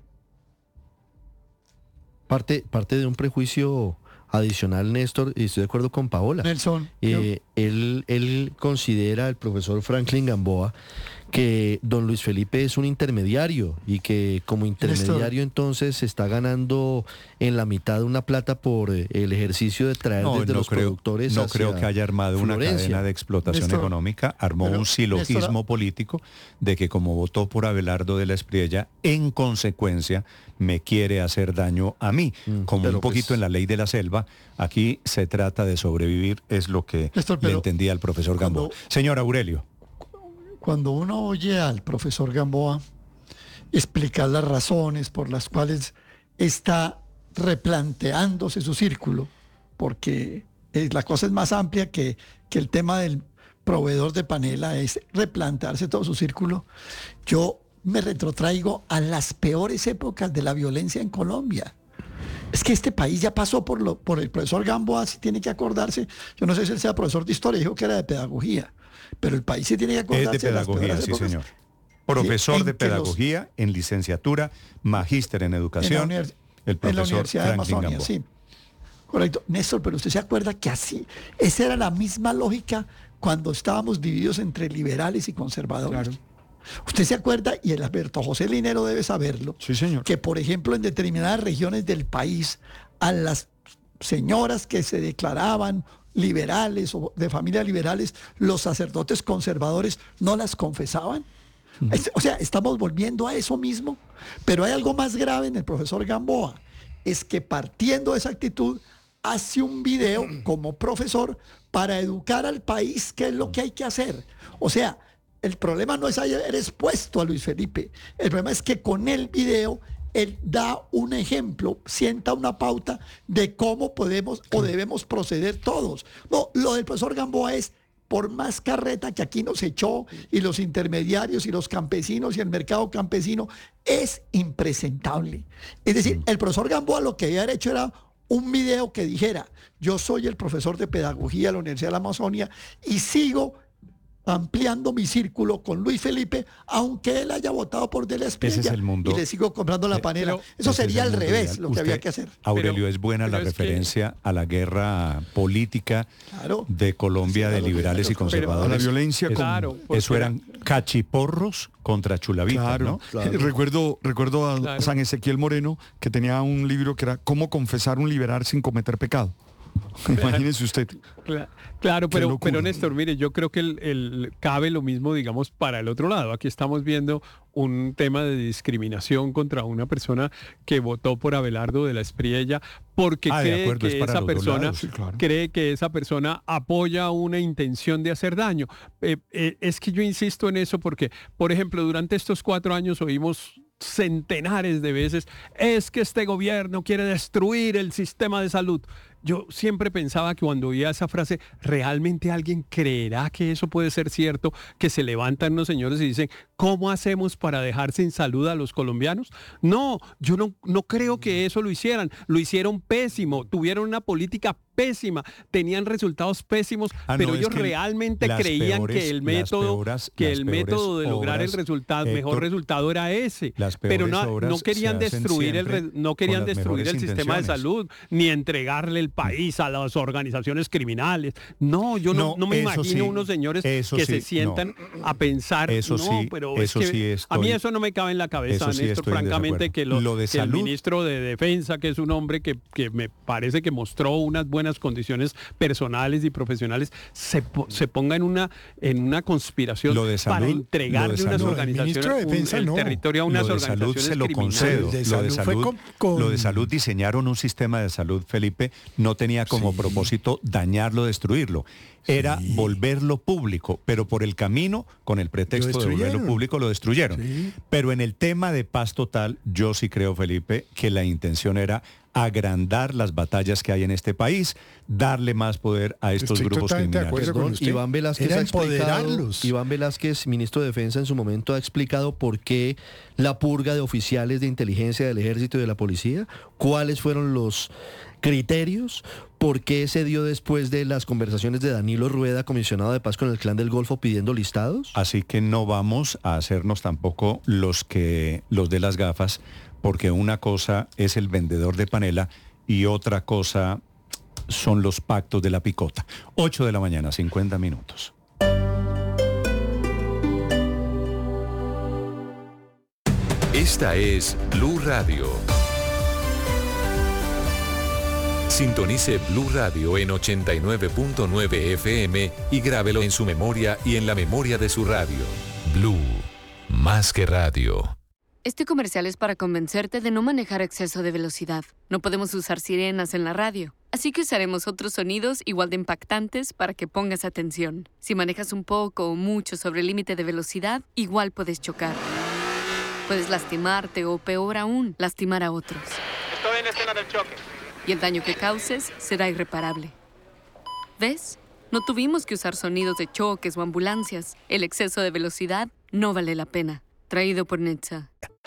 Parte, parte de un prejuicio adicional, Néstor, y estoy de acuerdo con Paola. Nelson, Eh, él, él considera, el profesor Franklin Gamboa, que don Luis Felipe es un intermediario y que como intermediario entonces se está ganando en la mitad una plata por eh, el ejercicio de traer No, desde no los creo, productores no hacia creo que haya armado una Florencia. cadena de explotación Néstor, económica, armó pero, un silogismo Néstor, político de que como votó por Abelardo de la Espriella, en consecuencia me quiere hacer daño a mí, Mm, como pero un poquito pues- en la ley de la selva. Aquí se trata de sobrevivir, es lo que Néstor, le pero entendía al profesor cuando- Gamboa. Señor Aurelio. Cuando uno oye al profesor Gamboa explicar las razones por las cuales está replanteándose su círculo, porque eh, la cosa es más amplia que, que el tema del proveedor de panela, es replantearse todo su círculo, yo me retrotraigo a las peores épocas de la violencia en Colombia. Es que este país ya pasó por, lo, por el profesor Gamboa, si tiene que acordarse. Yo no sé si él sea profesor de historia, dijo que era de pedagogía, pero el país sí tiene que acordarse. Es de pedagogía, de sí, épocas. señor. Profesor Sí, en de que los- pedagogía, en licenciatura, magíster en en la, educación, univers- el en la profesor Universidad de Franklin Amazonia, Gamboa. sí. Correcto. Néstor, pero usted se acuerda que así, esa era la misma lógica cuando estábamos divididos entre liberales y conservadores. Claro. Usted se acuerda, y el Alberto José Linero debe saberlo, Sí, señor. que por ejemplo en determinadas regiones del país a las señoras que se declaraban liberales o de familias liberales, los sacerdotes conservadores no las confesaban. Es- O sea, estamos volviendo a eso mismo, pero hay algo más grave en el profesor Gamboa, es que partiendo de esa actitud hace un video como profesor para educar al país qué es lo que hay que hacer. O sea, el problema no es haber expuesto a Luis Felipe, el problema es que con el video él da un ejemplo, sienta una pauta de cómo podemos o debemos proceder todos. No, lo del profesor Gamboa es, por más carreta que aquí nos echó, y los intermediarios y los campesinos y el mercado campesino, es impresentable. Es decir, el profesor Gamboa lo que había hecho era un video que dijera: yo soy el profesor de pedagogía de la Universidad de la Amazonia y sigo ampliando mi círculo con Luis Felipe, aunque él haya votado por De la Espriella, Ese es el mundo. y le sigo comprando la Eh, panela. pero- Eso Ese es sería el al mundo revés ideal. lo que Usted, había que hacer. Aurelio, Pero- es buena pero la es que- referencia a la guerra política Claro. de Colombia, Sí, de a los liberales y primeros- a la conservadores. violencia Es- con- Claro, porque Eso eran cachiporros contra chulavitas, Claro, ¿no? Eh, recuerdo, recuerdo a Claro. San Ezequiel Moreno, que tenía un libro que era Cómo confesar un liberal sin cometer pecado. Imagínese usted. Cla- Claro, Qué pero, locura. pero Néstor, mire, yo creo que el, el- cabe lo mismo, digamos, para el otro lado. Aquí estamos viendo un tema de discriminación contra una persona que votó por Abelardo de la Espriella porque Ah, de cree acuerdo, es que para esa los dos persona lados, sí, claro. cree que esa persona apoya una intención de hacer daño. Eh, eh, es que yo insisto en eso porque, por ejemplo, durante estos cuatro años oímos centenares de veces, es que este gobierno quiere destruir el sistema de salud. Yo siempre pensaba que cuando oía esa frase, ¿realmente alguien creerá que eso puede ser cierto? Que se levantan unos señores y dicen, ¿cómo hacemos para dejar sin salud a los colombianos? No, yo no, no creo que eso lo hicieran. Lo hicieron pésimo, tuvieron una política pésima, tenían resultados pésimos, Ah, pero no, es ellos que realmente las creían peores- que el las método, peoras- que las el peores método de lograr el obras, resultado, Héctor, mejor resultado era ese. las Pero peores no, obras no querían se hacen destruir el siempre re- no con querían las destruir el mejores sistema de intenciones. salud, ni entregarle el país a las organizaciones criminales. No, yo no, No, no me eso imagino sí, unos señores eso que sí, se sientan a pensar, Eso no, sí, pero eso es que sí a mí estoy- eso no me cabe en la cabeza, eso sí Néstor, estoy en francamente, desacuerdo. que, lo, Lo de que el salud- ministro de Defensa, que es un hombre que, que me parece que mostró unas buenas condiciones personales y profesionales, se, po- se ponga en una, en una conspiración Lo de para salud- entregarle lo de unas salud- No, el ministro organizaciones, de un- Defensa el no. territorio a unas Lo de salud organizaciones se lo criminales. concedo. De Lo de salud fue salud, con- con- lo de salud diseñaron un sistema de salud, Felipe, no tenía como Sí. propósito dañarlo, destruirlo. Era Sí. volverlo público, pero por el camino, con el pretexto de volverlo destruyeron. público, lo destruyeron. Sí. Pero en el tema de paz total, yo sí creo, Felipe, que la intención era agrandar las batallas que hay en este país, darle más poder a estos Estoy grupos totalmente de criminales. acuerdo con Perdón, usted. Iván Velázquez Era ha explicado, empoderarlos. Iván Velázquez, ministro de Defensa, en su momento ha explicado por qué la purga de oficiales de inteligencia del ejército y de la policía, cuáles fueron los criterios, por qué se dio después de las conversaciones de Danilo Rueda, comisionado de paz con el Clan del Golfo, pidiendo listados. Así que no vamos a hacernos tampoco los que los de las gafas, porque una cosa es el vendedor de panela y otra cosa son los pactos de la picota. ocho de la mañana, cincuenta minutos. Esta es Blue Radio. Sintonice Blue Radio en ochenta y nueve punto nueve F M y grábelo en su memoria y en la memoria de su radio. Blue, más que radio. Este comercial es para convencerte de no manejar a exceso de velocidad. No podemos usar sirenas en la radio, así que usaremos otros sonidos igual de impactantes para que pongas atención. Si manejas un poco o mucho sobre el límite de velocidad, igual puedes chocar. Puedes lastimarte o, peor aún, lastimar a otros. Estoy en la escena del choque. Y el daño que causes será irreparable. ¿Ves? No tuvimos que usar sonidos de choques o ambulancias. El exceso de velocidad no vale la pena. Traído por Netza.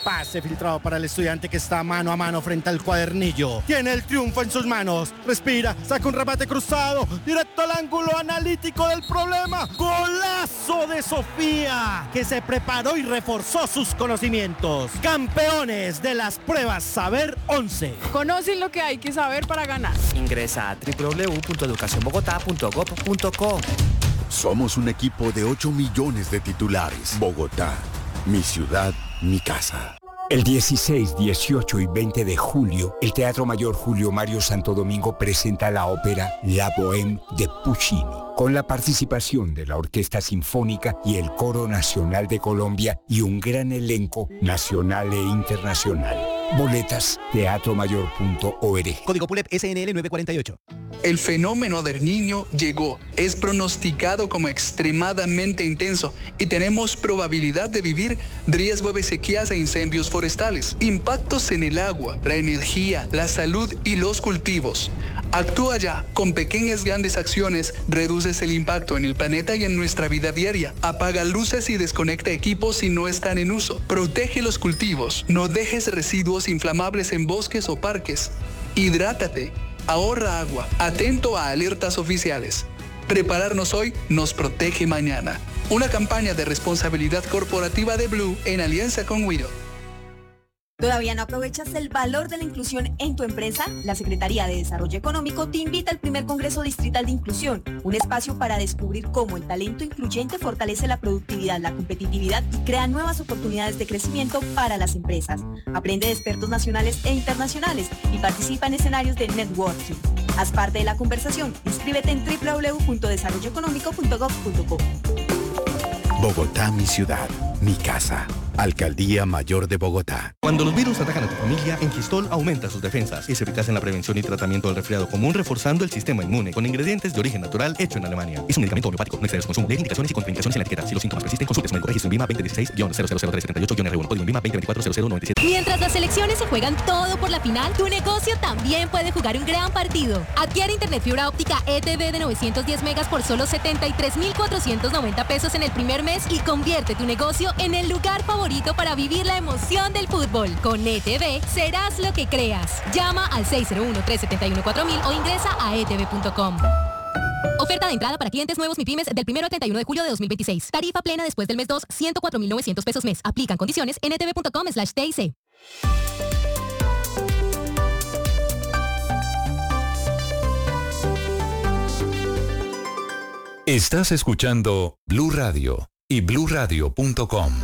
Pase filtrado para el estudiante que está mano a mano frente al cuadernillo. Tiene el triunfo en sus manos. Respira, saca un remate cruzado. Directo al ángulo analítico del problema. Golazo de Sofía, que se preparó y reforzó sus conocimientos. Campeones de las pruebas Saber once. Conocen lo que hay que saber para ganar. Ingresa a doble u doble u doble u punto educación bogotá punto gob punto co. Somos un equipo de ocho millones de titulares. Bogotá, mi ciudad, mi casa. El dieciséis, dieciocho y veinte de julio, el Teatro Mayor Julio Mario Santo Domingo presenta la ópera La Bohème de Puccini, con la participación de la Orquesta Sinfónica y el Coro Nacional de Colombia y un gran elenco nacional e internacional. Boletas, teatro mayor punto org. Código P U L E P S N L nueve cuarenta y ocho. El fenómeno del Niño llegó. Es pronosticado como extremadamente intenso y tenemos probabilidad de vivir riesgo de sequías e incendios forestales, impactos en el agua, la energía, la salud y los cultivos. Actúa ya. Con pequeñas grandes acciones reduces el impacto en el planeta y en nuestra vida diaria. Apaga luces y desconecta equipos si no están en uso. Protege los cultivos. No dejes residuos inflamables en bosques o parques. Hidrátate. Ahorra agua. Atento a alertas oficiales. Prepararnos hoy nos protege mañana. Una campaña de responsabilidad corporativa de Blue en alianza con Wido. ¿Todavía no aprovechas el valor de la inclusión en tu empresa? La Secretaría de Desarrollo Económico te invita al primer Congreso Distrital de Inclusión, un espacio para descubrir cómo el talento incluyente fortalece la productividad, la competitividad y crea nuevas oportunidades de crecimiento para las empresas. Aprende de expertos nacionales e internacionales y participa en escenarios de networking. Haz parte de la conversación. Inscríbete en doble u doble u doble u punto desarrollo económico punto gob punto co. Bogotá, mi ciudad, mi casa. Alcaldía Mayor de Bogotá. Cuando los virus atacan a tu familia, Enkistol aumenta sus defensas. Es eficaz en la prevención y tratamiento del resfriado común, reforzando el sistema inmune con ingredientes de origen natural hecho en Alemania. Es un medicamento homeopático, no excede su consumo. Lee indicaciones y contraindicaciones en la etiqueta. Si los síntomas persisten, consulte su médico. Registro en Vima veinte dieciséis guion cero cero tres setenta y ocho guion R uno, código en Vima veinte veinticuatro cero cero noventa y siete. Mientras las selecciones se juegan todo por la final, tu negocio también puede jugar un gran partido. Adquiere internet fibra óptica E T V de novecientos diez megas por solo setenta y tres mil cuatrocientos noventa pesos en el primer mes y convierte tu negocio en el lugar favorito para vivir la emoción del fútbol. Con E T V serás lo que creas. Llama al seis cero uno, tres siete uno, cuatro mil o ingresa a e t v punto com. Oferta de entrada para clientes nuevos MIPYMES del primero al treinta y uno de julio de dos mil veintiséis. Tarifa plena después del mes dos, ciento cuatro mil novecientos pesos mes. Aplican condiciones en e t v punto com slash T I C. Estás escuchando Blue Radio y blue radio punto com.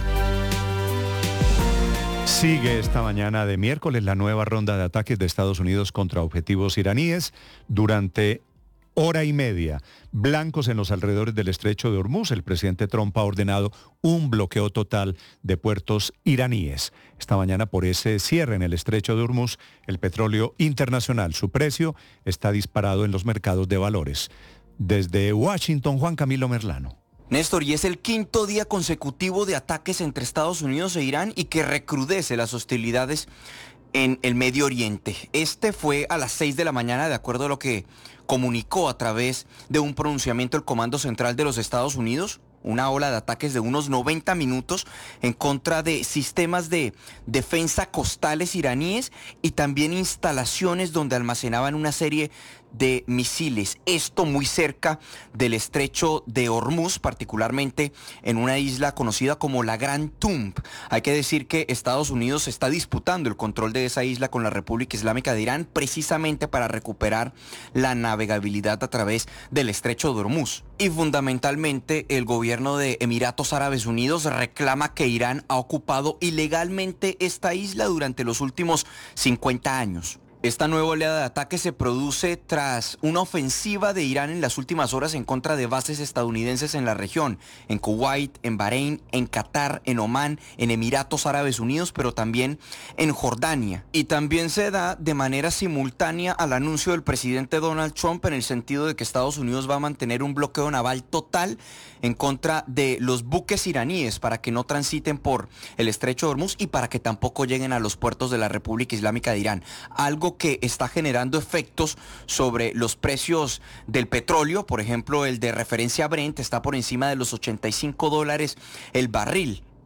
Sigue esta mañana de miércoles la nueva ronda de ataques de Estados Unidos contra objetivos iraníes durante hora y media. Blancos en los alrededores del estrecho de Hormuz. El presidente Trump ha ordenado un bloqueo total de puertos iraníes. Esta mañana, por ese cierre en el estrecho de Hormuz, el petróleo internacional, su precio está disparado en los mercados de valores. Desde Washington, Juan Camilo Merlano. Néstor, y es el quinto día consecutivo de ataques entre Estados Unidos e Irán y que recrudece las hostilidades en el Medio Oriente. Este fue a las seis de la mañana, de acuerdo a lo que comunicó a través de un pronunciamiento el Comando Central de los Estados Unidos. Una ola de ataques de unos noventa minutos en contra de sistemas de defensa costales iraníes y también instalaciones donde almacenaban una serie de misiles. Esto muy cerca del estrecho de Hormuz, particularmente en una isla conocida como la Gran Tumb. Hay que decir que Estados Unidos está disputando el control de esa isla con la República Islámica de Irán precisamente para recuperar la navegabilidad a través del estrecho de Hormuz. Y fundamentalmente el gobierno de Emiratos Árabes Unidos reclama que Irán ha ocupado ilegalmente esta isla durante los últimos cincuenta años. Esta nueva oleada de ataques se produce tras una ofensiva de Irán en las últimas horas en contra de bases estadounidenses en la región, en Kuwait, en Bahrein, en Qatar, en Omán, en Emiratos Árabes Unidos, pero también en Jordania. Y también se da de manera simultánea al anuncio del presidente Donald Trump en el sentido de que Estados Unidos va a mantener un bloqueo naval total en contra de los buques iraníes para que no transiten por el estrecho de Hormuz y para que tampoco lleguen a los puertos de la República Islámica de Irán. Algo que está generando efectos sobre los precios del petróleo. Por ejemplo, el de referencia Brent está por encima de los ochenta y cinco dólares el barril.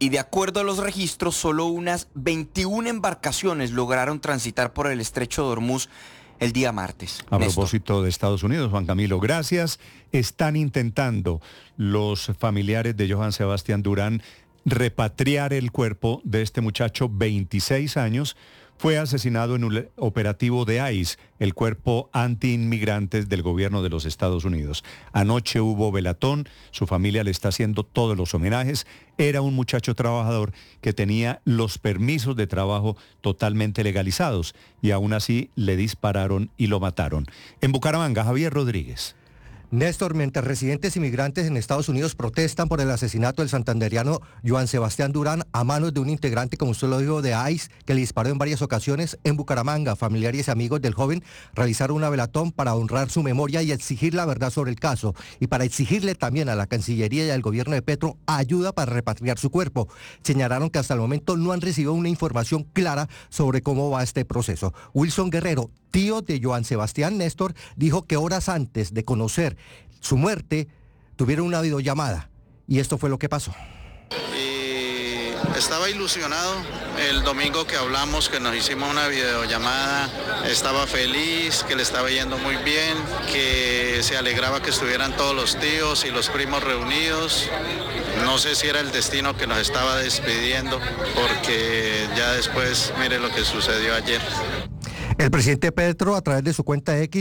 y de acuerdo a los registros, solo unas veintiuna embarcaciones lograron transitar por el estrecho de Hormuz el día martes. A Néstor. propósito de Estados Unidos, Juan Camilo, gracias. Están intentando los familiares de Johann Sebastián Durán repatriar el cuerpo de este muchacho, veintiséis años, fue asesinado en un operativo de ICE, el cuerpo anti-inmigrantes del gobierno de los Estados Unidos. Anoche hubo velatón, su familia le está haciendo todos los homenajes. Era un muchacho trabajador que tenía los permisos de trabajo totalmente legalizados y aún así le dispararon y lo mataron. En Bucaramanga, Javier Rodríguez. Néstor, mientras residentes inmigrantes en Estados Unidos protestan por el asesinato del santanderiano Johann Sebastián Durán a manos de un integrante, como usted lo dijo, de ICE, que le disparó en varias ocasiones, en Bucaramanga, familiares y amigos del joven realizaron una velatón para honrar su memoria y exigir la verdad sobre el caso, y para exigirle también a la Cancillería y al gobierno de Petro ayuda para repatriar su cuerpo. Señalaron que hasta el momento no han recibido una información clara sobre cómo va este proceso. Wilson Guerrero, tío de Johann Sebastián, Néstor, dijo que horas antes de conocer su muerte tuvieron una videollamada y esto fue lo que pasó. Y estaba ilusionado el domingo que hablamos, que nos hicimos una videollamada, estaba feliz, que le estaba yendo muy bien, que se alegraba que estuvieran todos los tíos y los primos reunidos. No sé si era el destino que nos estaba despidiendo, porque ya después mire lo que sucedió ayer. El presidente Petro, a través de su cuenta X,